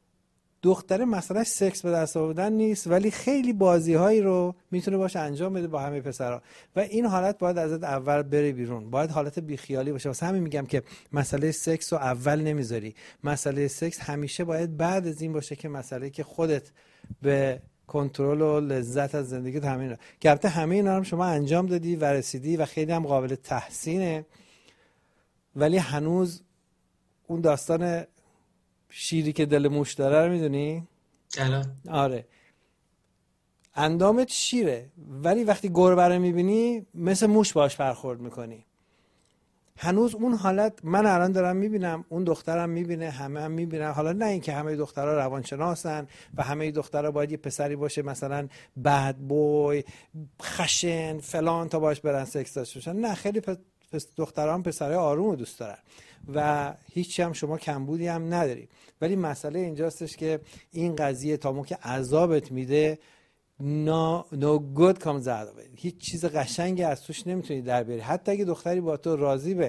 دختر مثلا سکس به دست آوردن نیست، ولی خیلی بازی‌هایی رو میتونه باشه انجام بده با همه پسرها و این حالت باید ازت اول بره بیرون. باید حالت بیخیالی باشه. واسه همین میگم که مسئله سکس رو اول نمیذاری. مسئله سکس همیشه باید بعد از این باشه که مسئله که خودت به کنترل و لذت از زندگی تامین رو. البته همه اینا رو شما انجام دادی و رسیدی و خیلی هم قابل تحسینه، ولی هنوز اون داستان شیری که دل موش داره رو میدونی؟ آره، اندامت شیره ولی وقتی گربه رو میبینی مثل موش باش برخورد میکنی. هنوز اون حالت من الان دارم میبینم، اون دخترم میبینه، همه هم میبینن. حالا نه اینکه همه دخترها روانشناسن و همه دخترها باید یه پسری باشه مثلا بد بوی خشن فلان تا باش برن سکس داشته باشن. نه، خیلی دخترها هم پسرای آروم رو دوست دارن و هیچی هم شما کمبودی هم نداری. ولی مسئله اینجاستش که این قضیه تا موقع عذابت میده no good comes out of it. هیچ چیز قشنگی از توش نمیتونی در بیاری. حتی اگه دختری با تو راضی به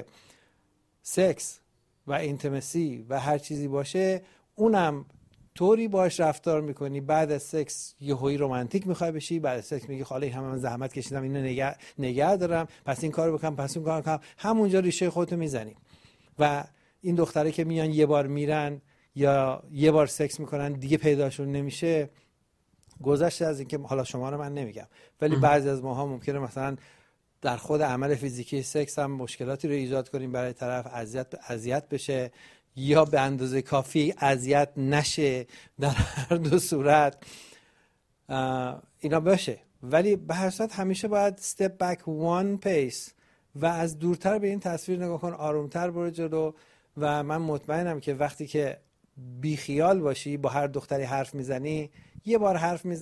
سکس و اینتیمسی و هر چیزی باشه، اونم طوری باش رفتار میکنی بعد از سکس یهویی رمانتیک میخوای بشی، بعد از سکس میگی خاله همه من زحمت کشیدم اینو نگه دارم، پس این کارو بکنم، پس اون کارو کنم، همونجا ریشه خودتو میزنی و این دختره که میان یه بار میرن یا یه بار سکس میکنن دیگه پیداشون نمیشه، گذشته از اینکه حالا شما رو من نمیگم، ولی بعضی از ماها ممکنه مثلا در خود عمل فیزیکی سکس هم مشکلاتی رو ایجاد کنیم برای طرف، اذیت بشه یا به اندازه کافی اذیت نشه. در هر دو صورت اینا باشه، ولی به هر صورت همیشه باید step back one pace و از دورتر به این تصویر نگاه کن، آرومتر برو جلو. و من مطمئنم که وقتی که بیخیال باشی با هر دختری حرف میزنی، یه بار حرف میزنی